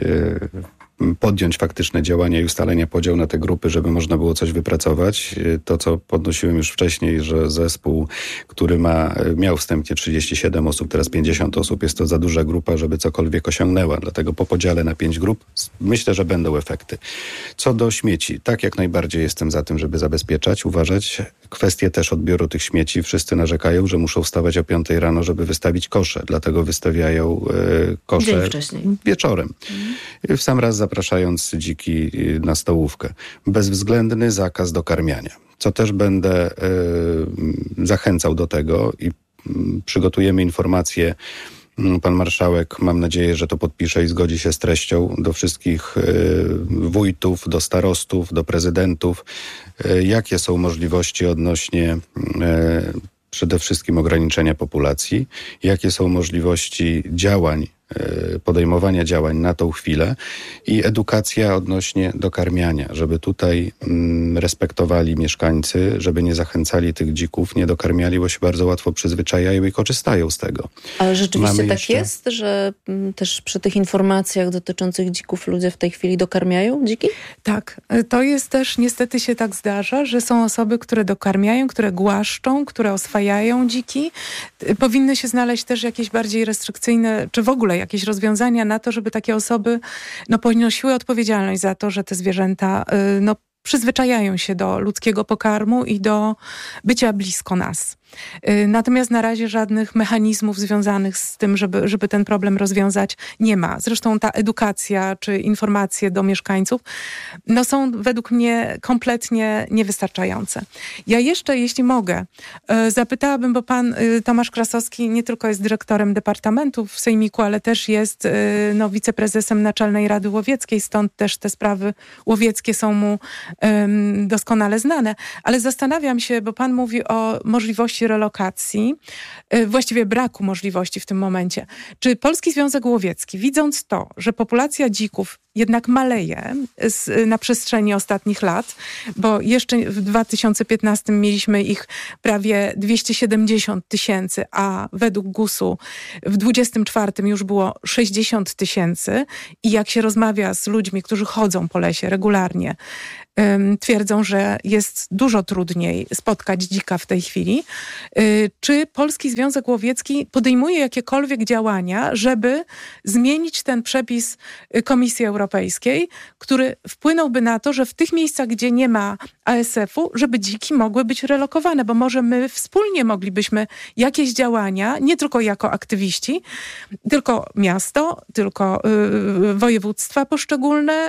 y, podjąć faktyczne działania i ustalenia podziału na te grupy, żeby można było coś wypracować. Y, to, co podnosiłem już wcześniej, że zespół, który ma, miał wstępnie trzydzieści siedem osób, teraz pięćdziesiąt osób, jest to za duża grupa, żeby cokolwiek osiągnęła. Dlatego po podziale na pięć grup myślę, że będą efekty. Co do śmieci, tak jak najbardziej jestem za tym, żeby zabezpieczać, uważać. Kwestie też odbioru tych śmieci. Wszyscy narzekają, że muszą wstawać o piątej rano, żeby wystawić kosze. Dlatego wystawiają e, kosze wieczorem. Mhm. W sam raz zapraszając dziki na stołówkę. Bezwzględny zakaz dokarmiania. Co też będę e, zachęcał do tego i m, przygotujemy informacje Pan marszałek, mam nadzieję, że to podpisze i zgodzi się z treścią, do wszystkich wójtów, do starostów, do prezydentów, jakie są możliwości odnośnie przede wszystkim ograniczenia populacji, jakie są możliwości działań, podejmowania działań na tą chwilę i edukacja odnośnie dokarmiania, żeby tutaj mm, respektowali mieszkańcy, żeby nie zachęcali tych dzików, nie dokarmiali, bo się bardzo łatwo przyzwyczajają i korzystają z tego. Ale rzeczywiście Mamy tak jeszcze... jest, że m, też przy tych informacjach dotyczących dzików ludzie w tej chwili dokarmiają dziki? Tak, to jest też, niestety się tak zdarza, że są osoby, które dokarmiają, które głaszczą, które oswajają dziki. Powinny się znaleźć też jakieś bardziej restrykcyjne, czy w ogóle jakieś rozwiązania na to, żeby takie osoby no, ponosiły odpowiedzialność za to, że te zwierzęta no, przyzwyczajają się do ludzkiego pokarmu i do bycia blisko nas. Natomiast na razie żadnych mechanizmów związanych z tym, żeby, żeby ten problem rozwiązać, nie ma. Zresztą ta edukacja czy informacje do mieszkańców no są według mnie kompletnie niewystarczające. Ja jeszcze, jeśli mogę, zapytałabym, bo pan Tomasz Krasowski nie tylko jest dyrektorem Departamentu w Sejmiku, ale też jest no, wiceprezesem Naczelnej Rady Łowieckiej, stąd też te sprawy łowieckie są mu um, doskonale znane. Ale zastanawiam się, bo pan mówi o możliwości relokacji, właściwie braku możliwości w tym momencie. Czy Polski Związek Łowiecki, widząc to, że populacja dzików jednak maleje z, na przestrzeni ostatnich lat, bo jeszcze w dwa tysiące piętnastym mieliśmy ich prawie dwieście siedemdziesiąt tysięcy, a według gusu w dwudziestym czwartym już było sześćdziesiąt tysięcy i jak się rozmawia z ludźmi, którzy chodzą po lesie regularnie, um, twierdzą, że jest dużo trudniej spotkać dzika w tej chwili. Y, czy Polski Związek Łowiecki podejmuje jakiekolwiek działania, żeby zmienić ten przepis Komisji Europejskiej, który wpłynąłby na to, że w tych miejscach, gdzie nie ma A S F-u, żeby dziki mogły być relokowane, bo może my wspólnie moglibyśmy jakieś działania, nie tylko jako aktywiści, tylko miasto, tylko y, województwa poszczególne,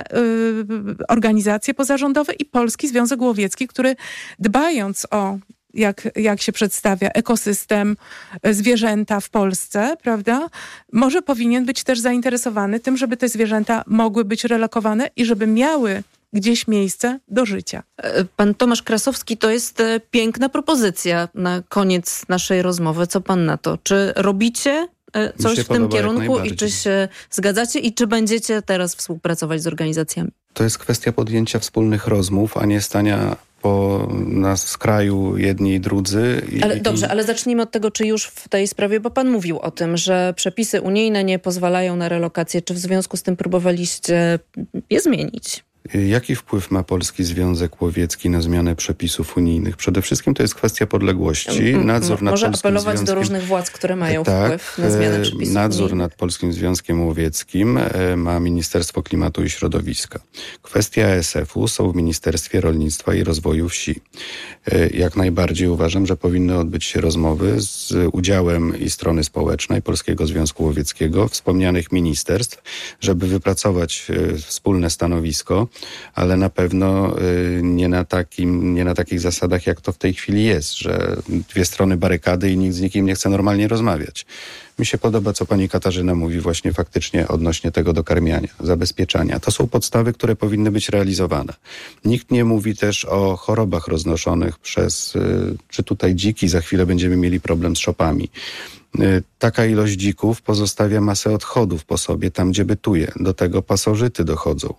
y, organizacje pozarządowe i Polski Związek Łowiecki, który dbając o Jak, jak się przedstawia ekosystem, zwierzęta w Polsce, prawda? Może powinien być też zainteresowany tym, żeby te zwierzęta mogły być relokowane i żeby miały gdzieś miejsce do życia. Pan Tomasz Krasowski, to jest piękna propozycja na koniec naszej rozmowy. Co pan na to? Czy robicie coś w tym kierunku i czy się zgadzacie i czy będziecie teraz współpracować z organizacjami? To jest kwestia podjęcia wspólnych rozmów, a nie stania po na skraju jedni i drudzy. I, ale dobrze, i... ale zacznijmy od tego, czy już w tej sprawie, bo pan mówił o tym, że przepisy unijne nie pozwalają na relokację. Czy w związku z tym próbowaliście je zmienić? Jaki wpływ ma Polski Związek Łowiecki na zmianę przepisów unijnych? Przede wszystkim to jest kwestia podległości. Nadzór nad Może Polskim apelować Związkiem... do różnych władz, które mają tak, wpływ na zmianę przepisów nadzór unijnych. nad Polskim Związkiem Łowieckim ma Ministerstwo Klimatu i Środowiska. Kwestie A S F-u są w Ministerstwie Rolnictwa i Rozwoju Wsi. Jak najbardziej uważam, że powinny odbyć się rozmowy z udziałem i strony społecznej Polskiego Związku Łowieckiego, wspomnianych ministerstw, żeby wypracować wspólne stanowisko, ale na pewno nie na, takim, nie na takich zasadach, jak to w tej chwili jest, że dwie strony barykady i nikt z nikim nie chce normalnie rozmawiać. Mi się podoba, co pani Katarzyna mówi właśnie faktycznie odnośnie tego dokarmiania, zabezpieczania. To są podstawy, które powinny być realizowane. Nikt nie mówi też o chorobach roznoszonych przez, czy tutaj dziki, za chwilę będziemy mieli problem z szopami. Taka ilość dzików pozostawia masę odchodów po sobie tam, gdzie bytuje. Do tego pasożyty dochodzą.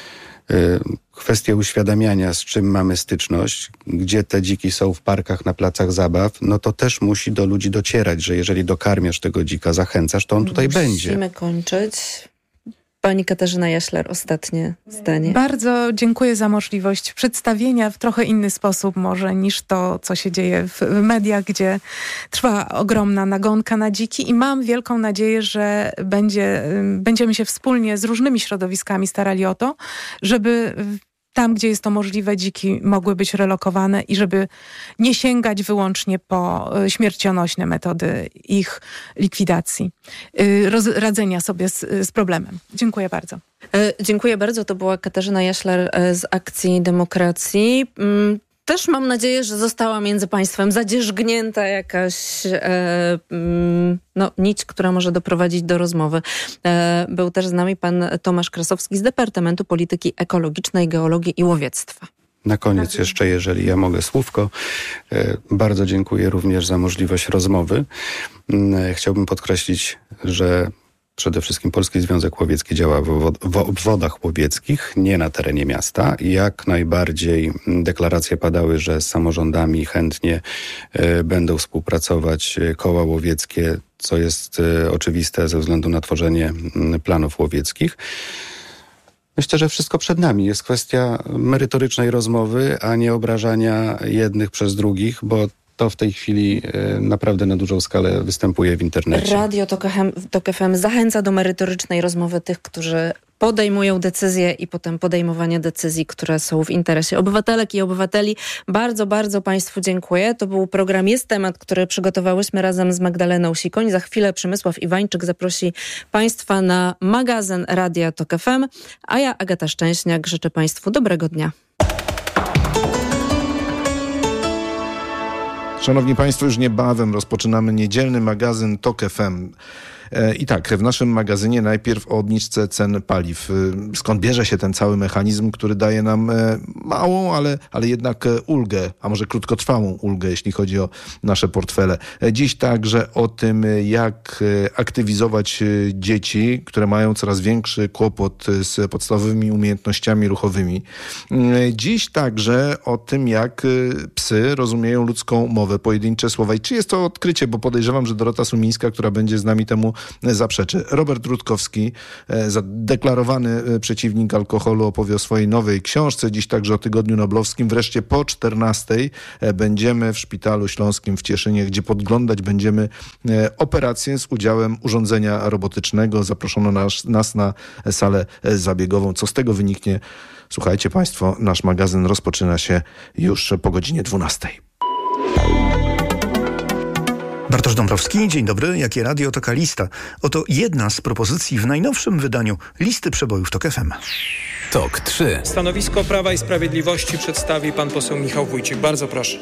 Kwestia uświadamiania, z czym mamy styczność, gdzie te dziki są w parkach, na placach zabaw, no to też musi do ludzi docierać, że jeżeli dokarmiasz tego dzika, zachęcasz, to on tutaj Musimy będzie. Musimy kończyć. Pani Katarzyna Jaślar, ostatnie zdanie. Bardzo dziękuję za możliwość przedstawienia w trochę inny sposób może niż to, co się dzieje w mediach, gdzie trwa ogromna nagonka na dziki i mam wielką nadzieję, że będzie, będziemy się wspólnie z różnymi środowiskami starali o to, żeby tam, gdzie jest to możliwe, dziki mogły być relokowane i żeby nie sięgać wyłącznie po śmiercionośne metody ich likwidacji, roz, radzenia sobie z, z problemem. Dziękuję bardzo. Dziękuję bardzo. To była Katarzyna Jaślar z Akcji Demokracji. też mam nadzieję, że została między państwem zadzierzgnięta jakaś e, no, nić, która może doprowadzić do rozmowy. E, był też z nami pan Tomasz Krasowski z Departamentu Polityki Ekologicznej, Geologii i Łowiectwa. Na koniec jeszcze, jeżeli ja mogę słówko, bardzo dziękuję również za możliwość rozmowy. Chciałbym podkreślić, że przede wszystkim Polski Związek Łowiecki działa w obwodach łowieckich, nie na terenie miasta. Jak najbardziej deklaracje padały, że z samorządami chętnie będą współpracować koła łowieckie, co jest oczywiste ze względu na tworzenie planów łowieckich. Myślę, że wszystko przed nami. Jest kwestia merytorycznej rozmowy, a nie obrażania jednych przez drugich, bo to w tej chwili naprawdę na dużą skalę występuje w internecie. Radio Tok F M zachęca do merytorycznej rozmowy tych, którzy podejmują decyzje i potem podejmowanie decyzji, które są w interesie obywatelek i obywateli. Bardzo, bardzo państwu dziękuję. To był program Jest Temat, który przygotowałyśmy razem z Magdaleną Sikoń. Za chwilę Przemysław Iwańczyk zaprosi państwa na magazyn Radia Tok F M, a ja, Agata Szczęśniak, życzę państwu dobrego dnia. Szanowni Państwo, już niebawem rozpoczynamy niedzielny magazyn Tok F M. I tak, w naszym magazynie najpierw o obniżce cen paliw. Skąd bierze się ten cały mechanizm, który daje nam małą, ale, ale jednak ulgę, a może krótkotrwałą ulgę, jeśli chodzi o nasze portfele. Dziś także o tym, jak aktywizować dzieci, które mają coraz większy kłopot z podstawowymi umiejętnościami ruchowymi. Dziś także o tym, jak psy rozumieją ludzką mowę, pojedyncze słowa. I czy jest to odkrycie, bo podejrzewam, że Dorota Sumińska, która będzie z nami temu zaprzeczy. Robert Rutkowski, zadeklarowany przeciwnik alkoholu, opowie o swojej nowej książce. Dziś także o Tygodniu Noblowskim. Wreszcie po czternastej będziemy w Szpitalu Śląskim w Cieszynie, gdzie podglądać będziemy operację z udziałem urządzenia robotycznego. Zaproszono nas, nas na salę zabiegową. Co z tego wyniknie? Słuchajcie Państwo, nasz magazyn rozpoczyna się już po godzinie dwunastej. Bartosz Dąbrowski, dzień dobry. Jakie radio, taka lista. Oto jedna z propozycji w najnowszym wydaniu listy przebojów Tok F M. Tok trzy. Stanowisko Prawa i Sprawiedliwości przedstawi pan poseł Michał Wójcik. Bardzo proszę.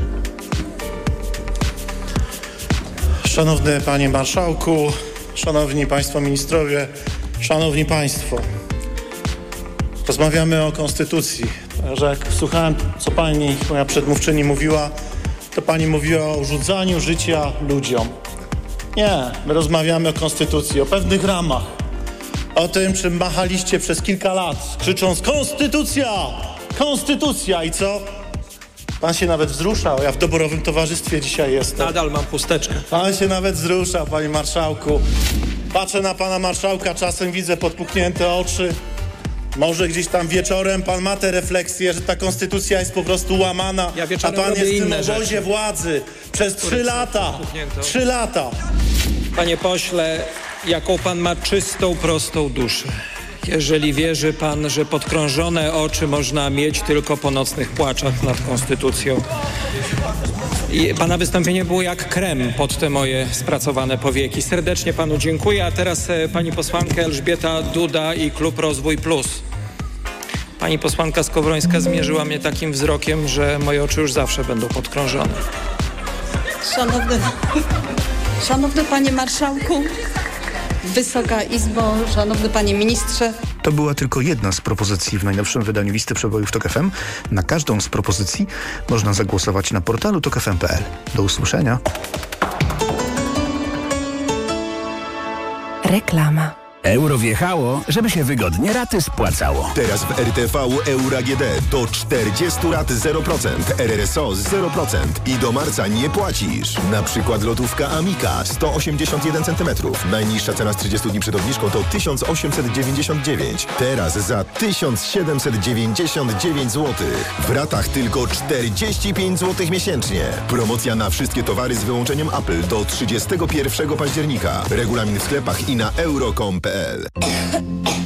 Szanowny Panie Marszałku, Szanowni Państwo Ministrowie, Szanowni Państwo. Rozmawiamy o Konstytucji. Że jak słuchałem, co Pani, moja przedmówczyni mówiła, to Pani mówiła o urządzaniu życia ludziom. Nie, my rozmawiamy o Konstytucji, o pewnych ramach. O tym, czym machaliście przez kilka lat, krzycząc Konstytucja! Konstytucja! I co? Pan się nawet wzruszał. Ja w doborowym towarzystwie dzisiaj jestem. Nadal mam chusteczkę. Pan się nawet wzruszał, Panie Marszałku. Patrzę na Pana Marszałka, czasem widzę podpuchnięte oczy. Może gdzieś tam wieczorem pan ma tę refleksję, że ta konstytucja jest po prostu łamana, ja a pan jest w tym obozie rzeczy. władzy przez trzy lata. Trzy lata. Panie pośle, jaką pan ma czystą, prostą duszę. Jeżeli wierzy pan, że podkrążone oczy można mieć tylko po nocnych płaczach nad konstytucją. I pana wystąpienie było jak krem pod te moje spracowane powieki. Serdecznie panu dziękuję, a teraz e, pani posłanka Elżbieta Duda i Klub Rozwój Plus. Pani posłanka Skowrońska zmierzyła mnie takim wzrokiem, że moje oczy już zawsze będą podkrążone. Szanowny, szanowny Panie Marszałku, Wysoka Izbo, Szanowny Panie Ministrze. To była tylko jedna z propozycji w najnowszym wydaniu listy przebojów Tok F M. Na każdą z propozycji można zagłosować na portalu tok f m kropka p l. Do usłyszenia. Reklama. Euro wjechało, żeby się wygodnie raty spłacało. Teraz w R T V Euro A G D do czterdzieści rat zero procent, R R S O zero procent i do marca nie płacisz. Na przykład lotówka Amica sto osiemdziesiąt jeden centymetrów. Najniższa cena z trzydziestu dni przed obniżką to tysiąc osiemset dziewięćdziesiąt dziewięć. Teraz za tysiąc siedemset dziewięćdziesiąt dziewięć złotych. W ratach tylko czterdzieści pięć złotych miesięcznie. Promocja na wszystkie towary z wyłączeniem Apple do trzydziestego pierwszego października. Regulamin w sklepach i na euro kropka com kropka p l.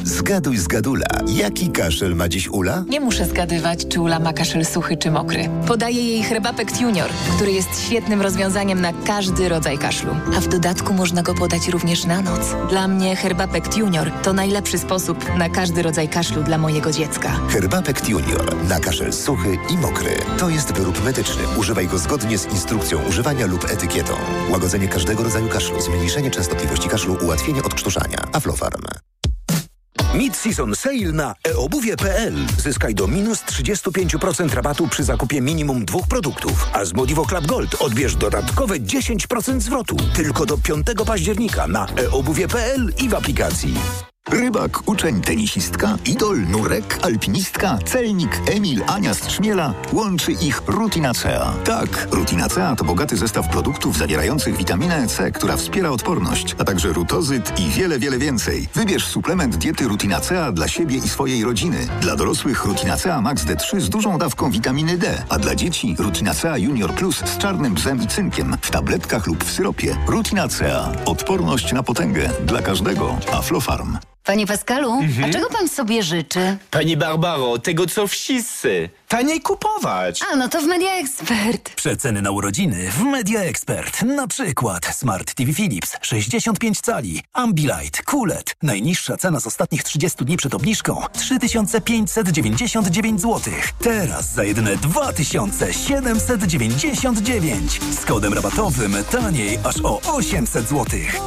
Zgaduj z Gadula. Jaki kaszel ma dziś Ula? Nie muszę zgadywać, czy Ula ma kaszel suchy czy mokry. Podaję jej Herbapekt Junior, który jest świetnym rozwiązaniem na każdy rodzaj kaszlu. A w dodatku można go podać również na noc. Dla mnie Herbapekt Junior to najlepszy sposób na każdy rodzaj kaszlu dla mojego dziecka. Herbapekt Junior na kaszel suchy i mokry. To jest wyrób medyczny. Używaj go zgodnie z instrukcją używania lub etykietą. Łagodzenie każdego rodzaju kaszlu, zmniejszenie częstotliwości kaszlu, ułatwienie odkrztuszania. Aflofarm. Mid-season sale na e obuwie kropka p l. Zyskaj do minus trzydzieści pięć procent rabatu przy zakupie minimum dwóch produktów. A z Modivo Club Gold odbierz dodatkowe dziesięć procent zwrotu. Tylko do piątego października na e obuwie kropka p l i w aplikacji. Rybak, uczeń, tenisistka, idol, nurek, alpinistka, celnik, Emil, Ania z Trzmiela. Łączy ich Rutinacea. Tak, Rutinacea to bogaty zestaw produktów zawierających witaminę C, która wspiera odporność, a także rutozyt i wiele, wiele więcej. Wybierz suplement diety Rutinacea dla siebie i swojej rodziny. Dla dorosłych Rutinacea Max D trzy z dużą dawką witaminy D, a dla dzieci Rutinacea Junior Plus z czarnym bzem i cynkiem w tabletkach lub w syropie. Rutinacea. Odporność na potęgę. Dla każdego. Aflofarm. Panie Pascalu, Mhm. a czego pan sobie życzy? Pani Barbaro, tego co wszyscy. Taniej kupować. A, no to w Media Expert. Przeceny na urodziny w Media Expert. Na przykład Smart T V Philips sześćdziesiąt pięć cali, Ambilight, Q L E D. Najniższa cena z ostatnich trzydziestu dni przed obniżką trzy tysiące pięćset dziewięćdziesiąt dziewięć złotych. Teraz za jedyne dwa tysiące siedemset dziewięćdziesiąt dziewięć. Z kodem rabatowym taniej aż o osiemset złotych.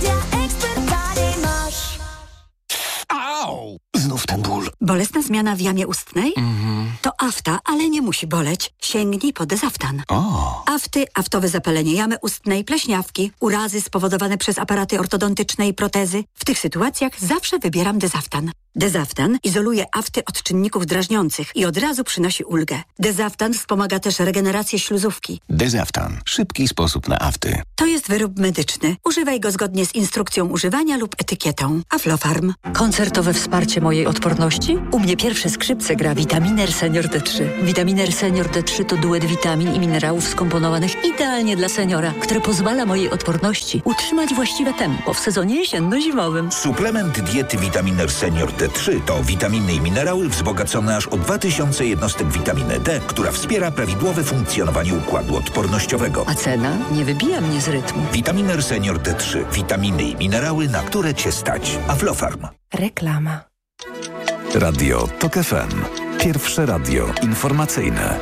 Au! Znów ten ból. Bolesna zmiana w jamie ustnej? Mhm. To afta, ale nie musi boleć. Sięgnij po Dezaftan. O. Afty, aftowe zapalenie jamy ustnej, pleśniawki, urazy spowodowane przez aparaty ortodontyczne i protezy. W tych sytuacjach zawsze wybieram Dezaftan. Dezaftan izoluje afty od czynników drażniących i od razu przynosi ulgę. Dezaftan wspomaga też regenerację śluzówki. Dezaftan. Szybki sposób na afty. To jest wyrób medyczny. Używaj go zgodnie z instrukcją używania lub etykietą. Aflofarm. Koncertowe wsparcie mojej odporności? U mnie pierwsze skrzypce gra Vitaminer Senior D trzy. Vitaminer Senior D trzy to duet witamin i minerałów skomponowanych idealnie dla seniora, które pozwala mojej odporności utrzymać właściwe tempo w sezonie jesienno-zimowym. Suplement diety Vitaminer Senior D trzy to witaminy i minerały wzbogacone aż o dwa tysiące jednostek witaminy D, która wspiera prawidłowe funkcjonowanie układu odpornościowego. A cena nie wybija mnie z rytmu. Vitaminer Senior D trzy. Witaminy i minerały, na które Cię stać. Aflofarm. Reklama. Radio TOK F M. Pierwsze radio informacyjne.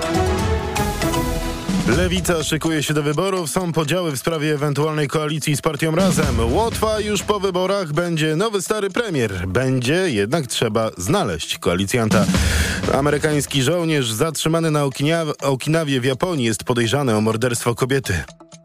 Lewica szykuje się do wyborów. Są podziały w sprawie ewentualnej koalicji z partią Razem. Łotwa już po wyborach. Będzie nowy, stary premier. Będzie jednak trzeba znaleźć koalicjanta. Amerykański żołnierz zatrzymany na Okinaw- Okinawie w Japonii jest podejrzany o morderstwo kobiety.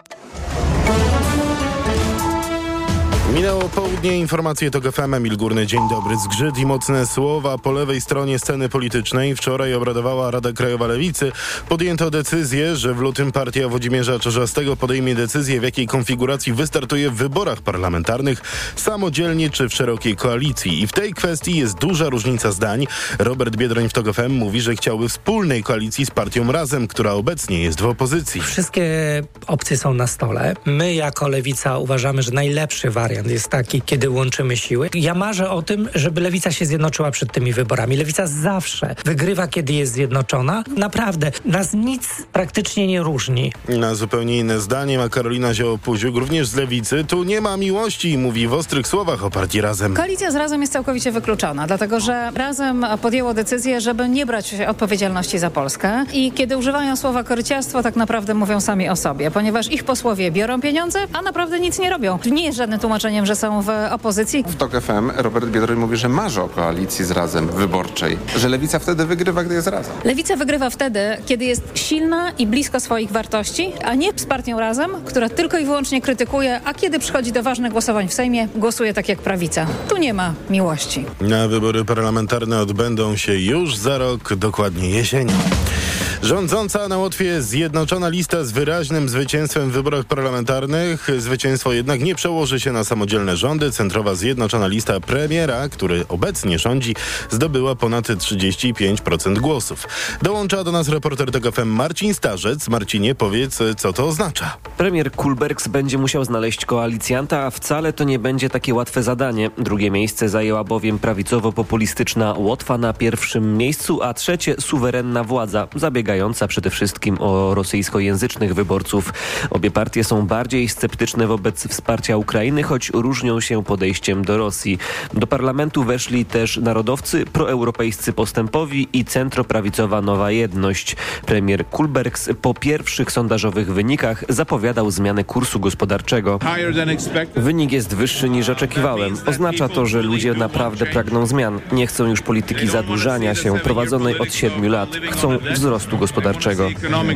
Minęło południe, informacje TOK F M, Emil Górny, dzień dobry. Zgrzyt i mocne słowa po lewej stronie sceny politycznej. Wczoraj obradowała Rada Krajowa Lewicy. Podjęto decyzję, że w lutym partia Włodzimierza Czarzastego podejmie decyzję, w jakiej konfiguracji wystartuje w wyborach parlamentarnych, samodzielnie czy w szerokiej koalicji. I w tej kwestii jest duża różnica zdań. Robert Biedroń w TOK F M mówi, że chciałby wspólnej koalicji z partią Razem, która obecnie jest w opozycji. Wszystkie opcje są na stole. My jako Lewica uważamy, że najlepszy wariant jest taki, kiedy łączymy siły. Ja marzę o tym, żeby Lewica się zjednoczyła przed tymi wyborami. Lewica zawsze wygrywa, kiedy jest zjednoczona. Naprawdę, nas nic praktycznie nie różni. Na zupełnie inne zdanie ma Karolina Zioło-Puziuk, również z Lewicy. Tu nie ma miłości i mówi w ostrych słowach o partii Razem. Koalicja z Razem jest całkowicie wykluczona, dlatego że Razem podjęło decyzję, żeby nie brać odpowiedzialności za Polskę i kiedy używają słowa koryciarstwo, tak naprawdę mówią sami o sobie, ponieważ ich posłowie biorą pieniądze, a naprawdę nic nie robią. Nie jest żadnym tłumaczeniem, że są w opozycji. W TOK F M Robert Biedroń mówi, że marzy o koalicji z Razem wyborczej, że Lewica wtedy wygrywa, gdy jest Razem. Lewica wygrywa wtedy, kiedy jest silna i blisko swoich wartości, a nie z partią Razem, która tylko i wyłącznie krytykuje, a kiedy przychodzi do ważnych głosowań w Sejmie, głosuje tak jak prawica. Tu nie ma miłości. Na wybory parlamentarne odbędą się już za rok, dokładnie jesienią. Rządząca na Łotwie Zjednoczona Lista z wyraźnym zwycięstwem w wyborach parlamentarnych. Zwycięstwo jednak nie przełoży się na samodzielne rządy. Centrowa Zjednoczona Lista premiera, który obecnie rządzi, zdobyła ponad trzydzieści pięć procent głosów. Dołącza do nas reporter T O K F M Marcin Starzec. Marcinie, powiedz, co to oznacza. Premier Kulbergs będzie musiał znaleźć koalicjanta, a wcale to nie będzie takie łatwe zadanie. Drugie miejsce zajęła bowiem prawicowo-populistyczna Łotwa na pierwszym miejscu, a trzecie suwerenna władza, zabiegająca przede wszystkim o rosyjskojęzycznych wyborców. Obie partie są bardziej sceptyczne wobec wsparcia Ukrainy, choć różnią się podejściem do Rosji. Do parlamentu weszli też narodowcy, proeuropejscy Postępowi i centroprawicowa Nowa Jedność. Premier Kulbergs po pierwszych sondażowych wynikach zapowiadał zmianę kursu gospodarczego. Wynik jest wyższy niż oczekiwałem. Oznacza to, że ludzie naprawdę pragną zmian. Nie chcą już polityki zadłużania się prowadzonej od siedmiu lat. Chcą wzrostu gospodarczego.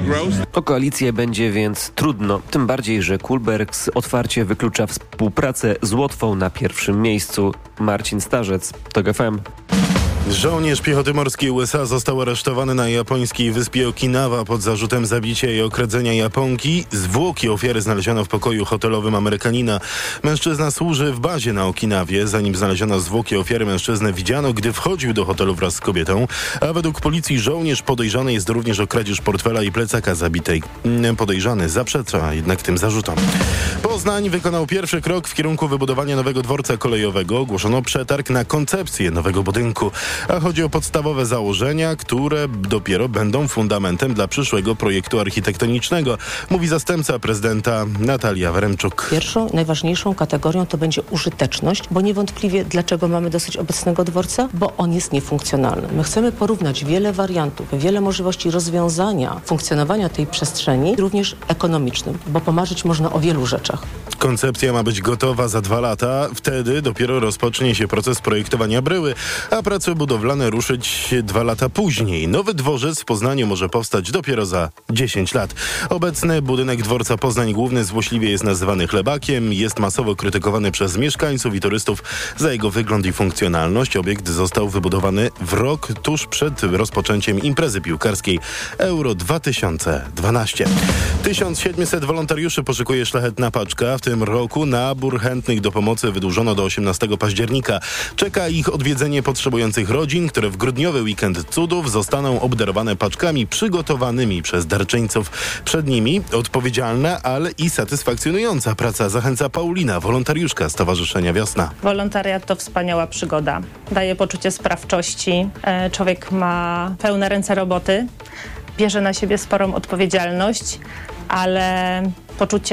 O koalicję będzie więc trudno. Tym bardziej, że Kulbergs otwarcie wyklucza współpracę z Łotwą na pierwszym miejscu. Marcin Starzec, T O K F M. Żołnierz piechoty morskiej U S A został aresztowany na japońskiej wyspie Okinawa pod zarzutem zabicia i okradzenia Japonki. Zwłoki ofiary znaleziono w pokoju hotelowym Amerykanina. Mężczyzna służy w bazie na Okinawie. Zanim znaleziono zwłoki ofiary, mężczyznę widziano, gdy wchodził do hotelu wraz z kobietą. A według policji żołnierz podejrzany jest również o kradzież portfela i plecaka zabitej. Podejrzany zaprzecza jednak tym zarzutom. Poznań wykonał pierwszy krok w kierunku wybudowania nowego dworca kolejowego. Ogłoszono przetarg na koncepcję nowego budynku. A chodzi o podstawowe założenia, które dopiero będą fundamentem dla przyszłego projektu architektonicznego, mówi zastępca prezydenta Natalia Weremczuk. Pierwszą, najważniejszą kategorią to będzie użyteczność, bo niewątpliwie dlaczego mamy dosyć obecnego dworca? Bo on jest niefunkcjonalny. My chcemy porównać wiele wariantów, wiele możliwości rozwiązania funkcjonowania tej przestrzeni, również ekonomicznym, bo pomarzyć można o wielu rzeczach. Koncepcja ma być gotowa za dwa lata. Wtedy dopiero rozpocznie się proces projektowania bryły, a prace budowlane ruszyć dwa lata później. Nowy dworzec w Poznaniu może powstać dopiero za dziesięć lat. Obecny budynek dworca Poznań Główny złośliwie jest nazywany chlebakiem. Jest masowo krytykowany przez mieszkańców i turystów za jego wygląd i funkcjonalność. Obiekt został wybudowany w rok tuż przed rozpoczęciem imprezy piłkarskiej Euro dwa tysiące dwanaście. tysiąc siedemset wolontariuszy poszykuje Szlachetna Paczka. W tym roku nabór chętnych do pomocy wydłużono do osiemnastego października. Czeka ich odwiedzenie potrzebujących rodzin, które w grudniowy weekend cudów zostaną obdarowane paczkami przygotowanymi przez darczyńców. Przed nimi odpowiedzialna, ale i satysfakcjonująca praca, zachęca Paulina, wolontariuszka Stowarzyszenia Wiosna. Wolontariat to wspaniała przygoda. Daje poczucie sprawczości. Człowiek ma pełne ręce roboty, bierze na siebie sporą odpowiedzialność, ale poczucie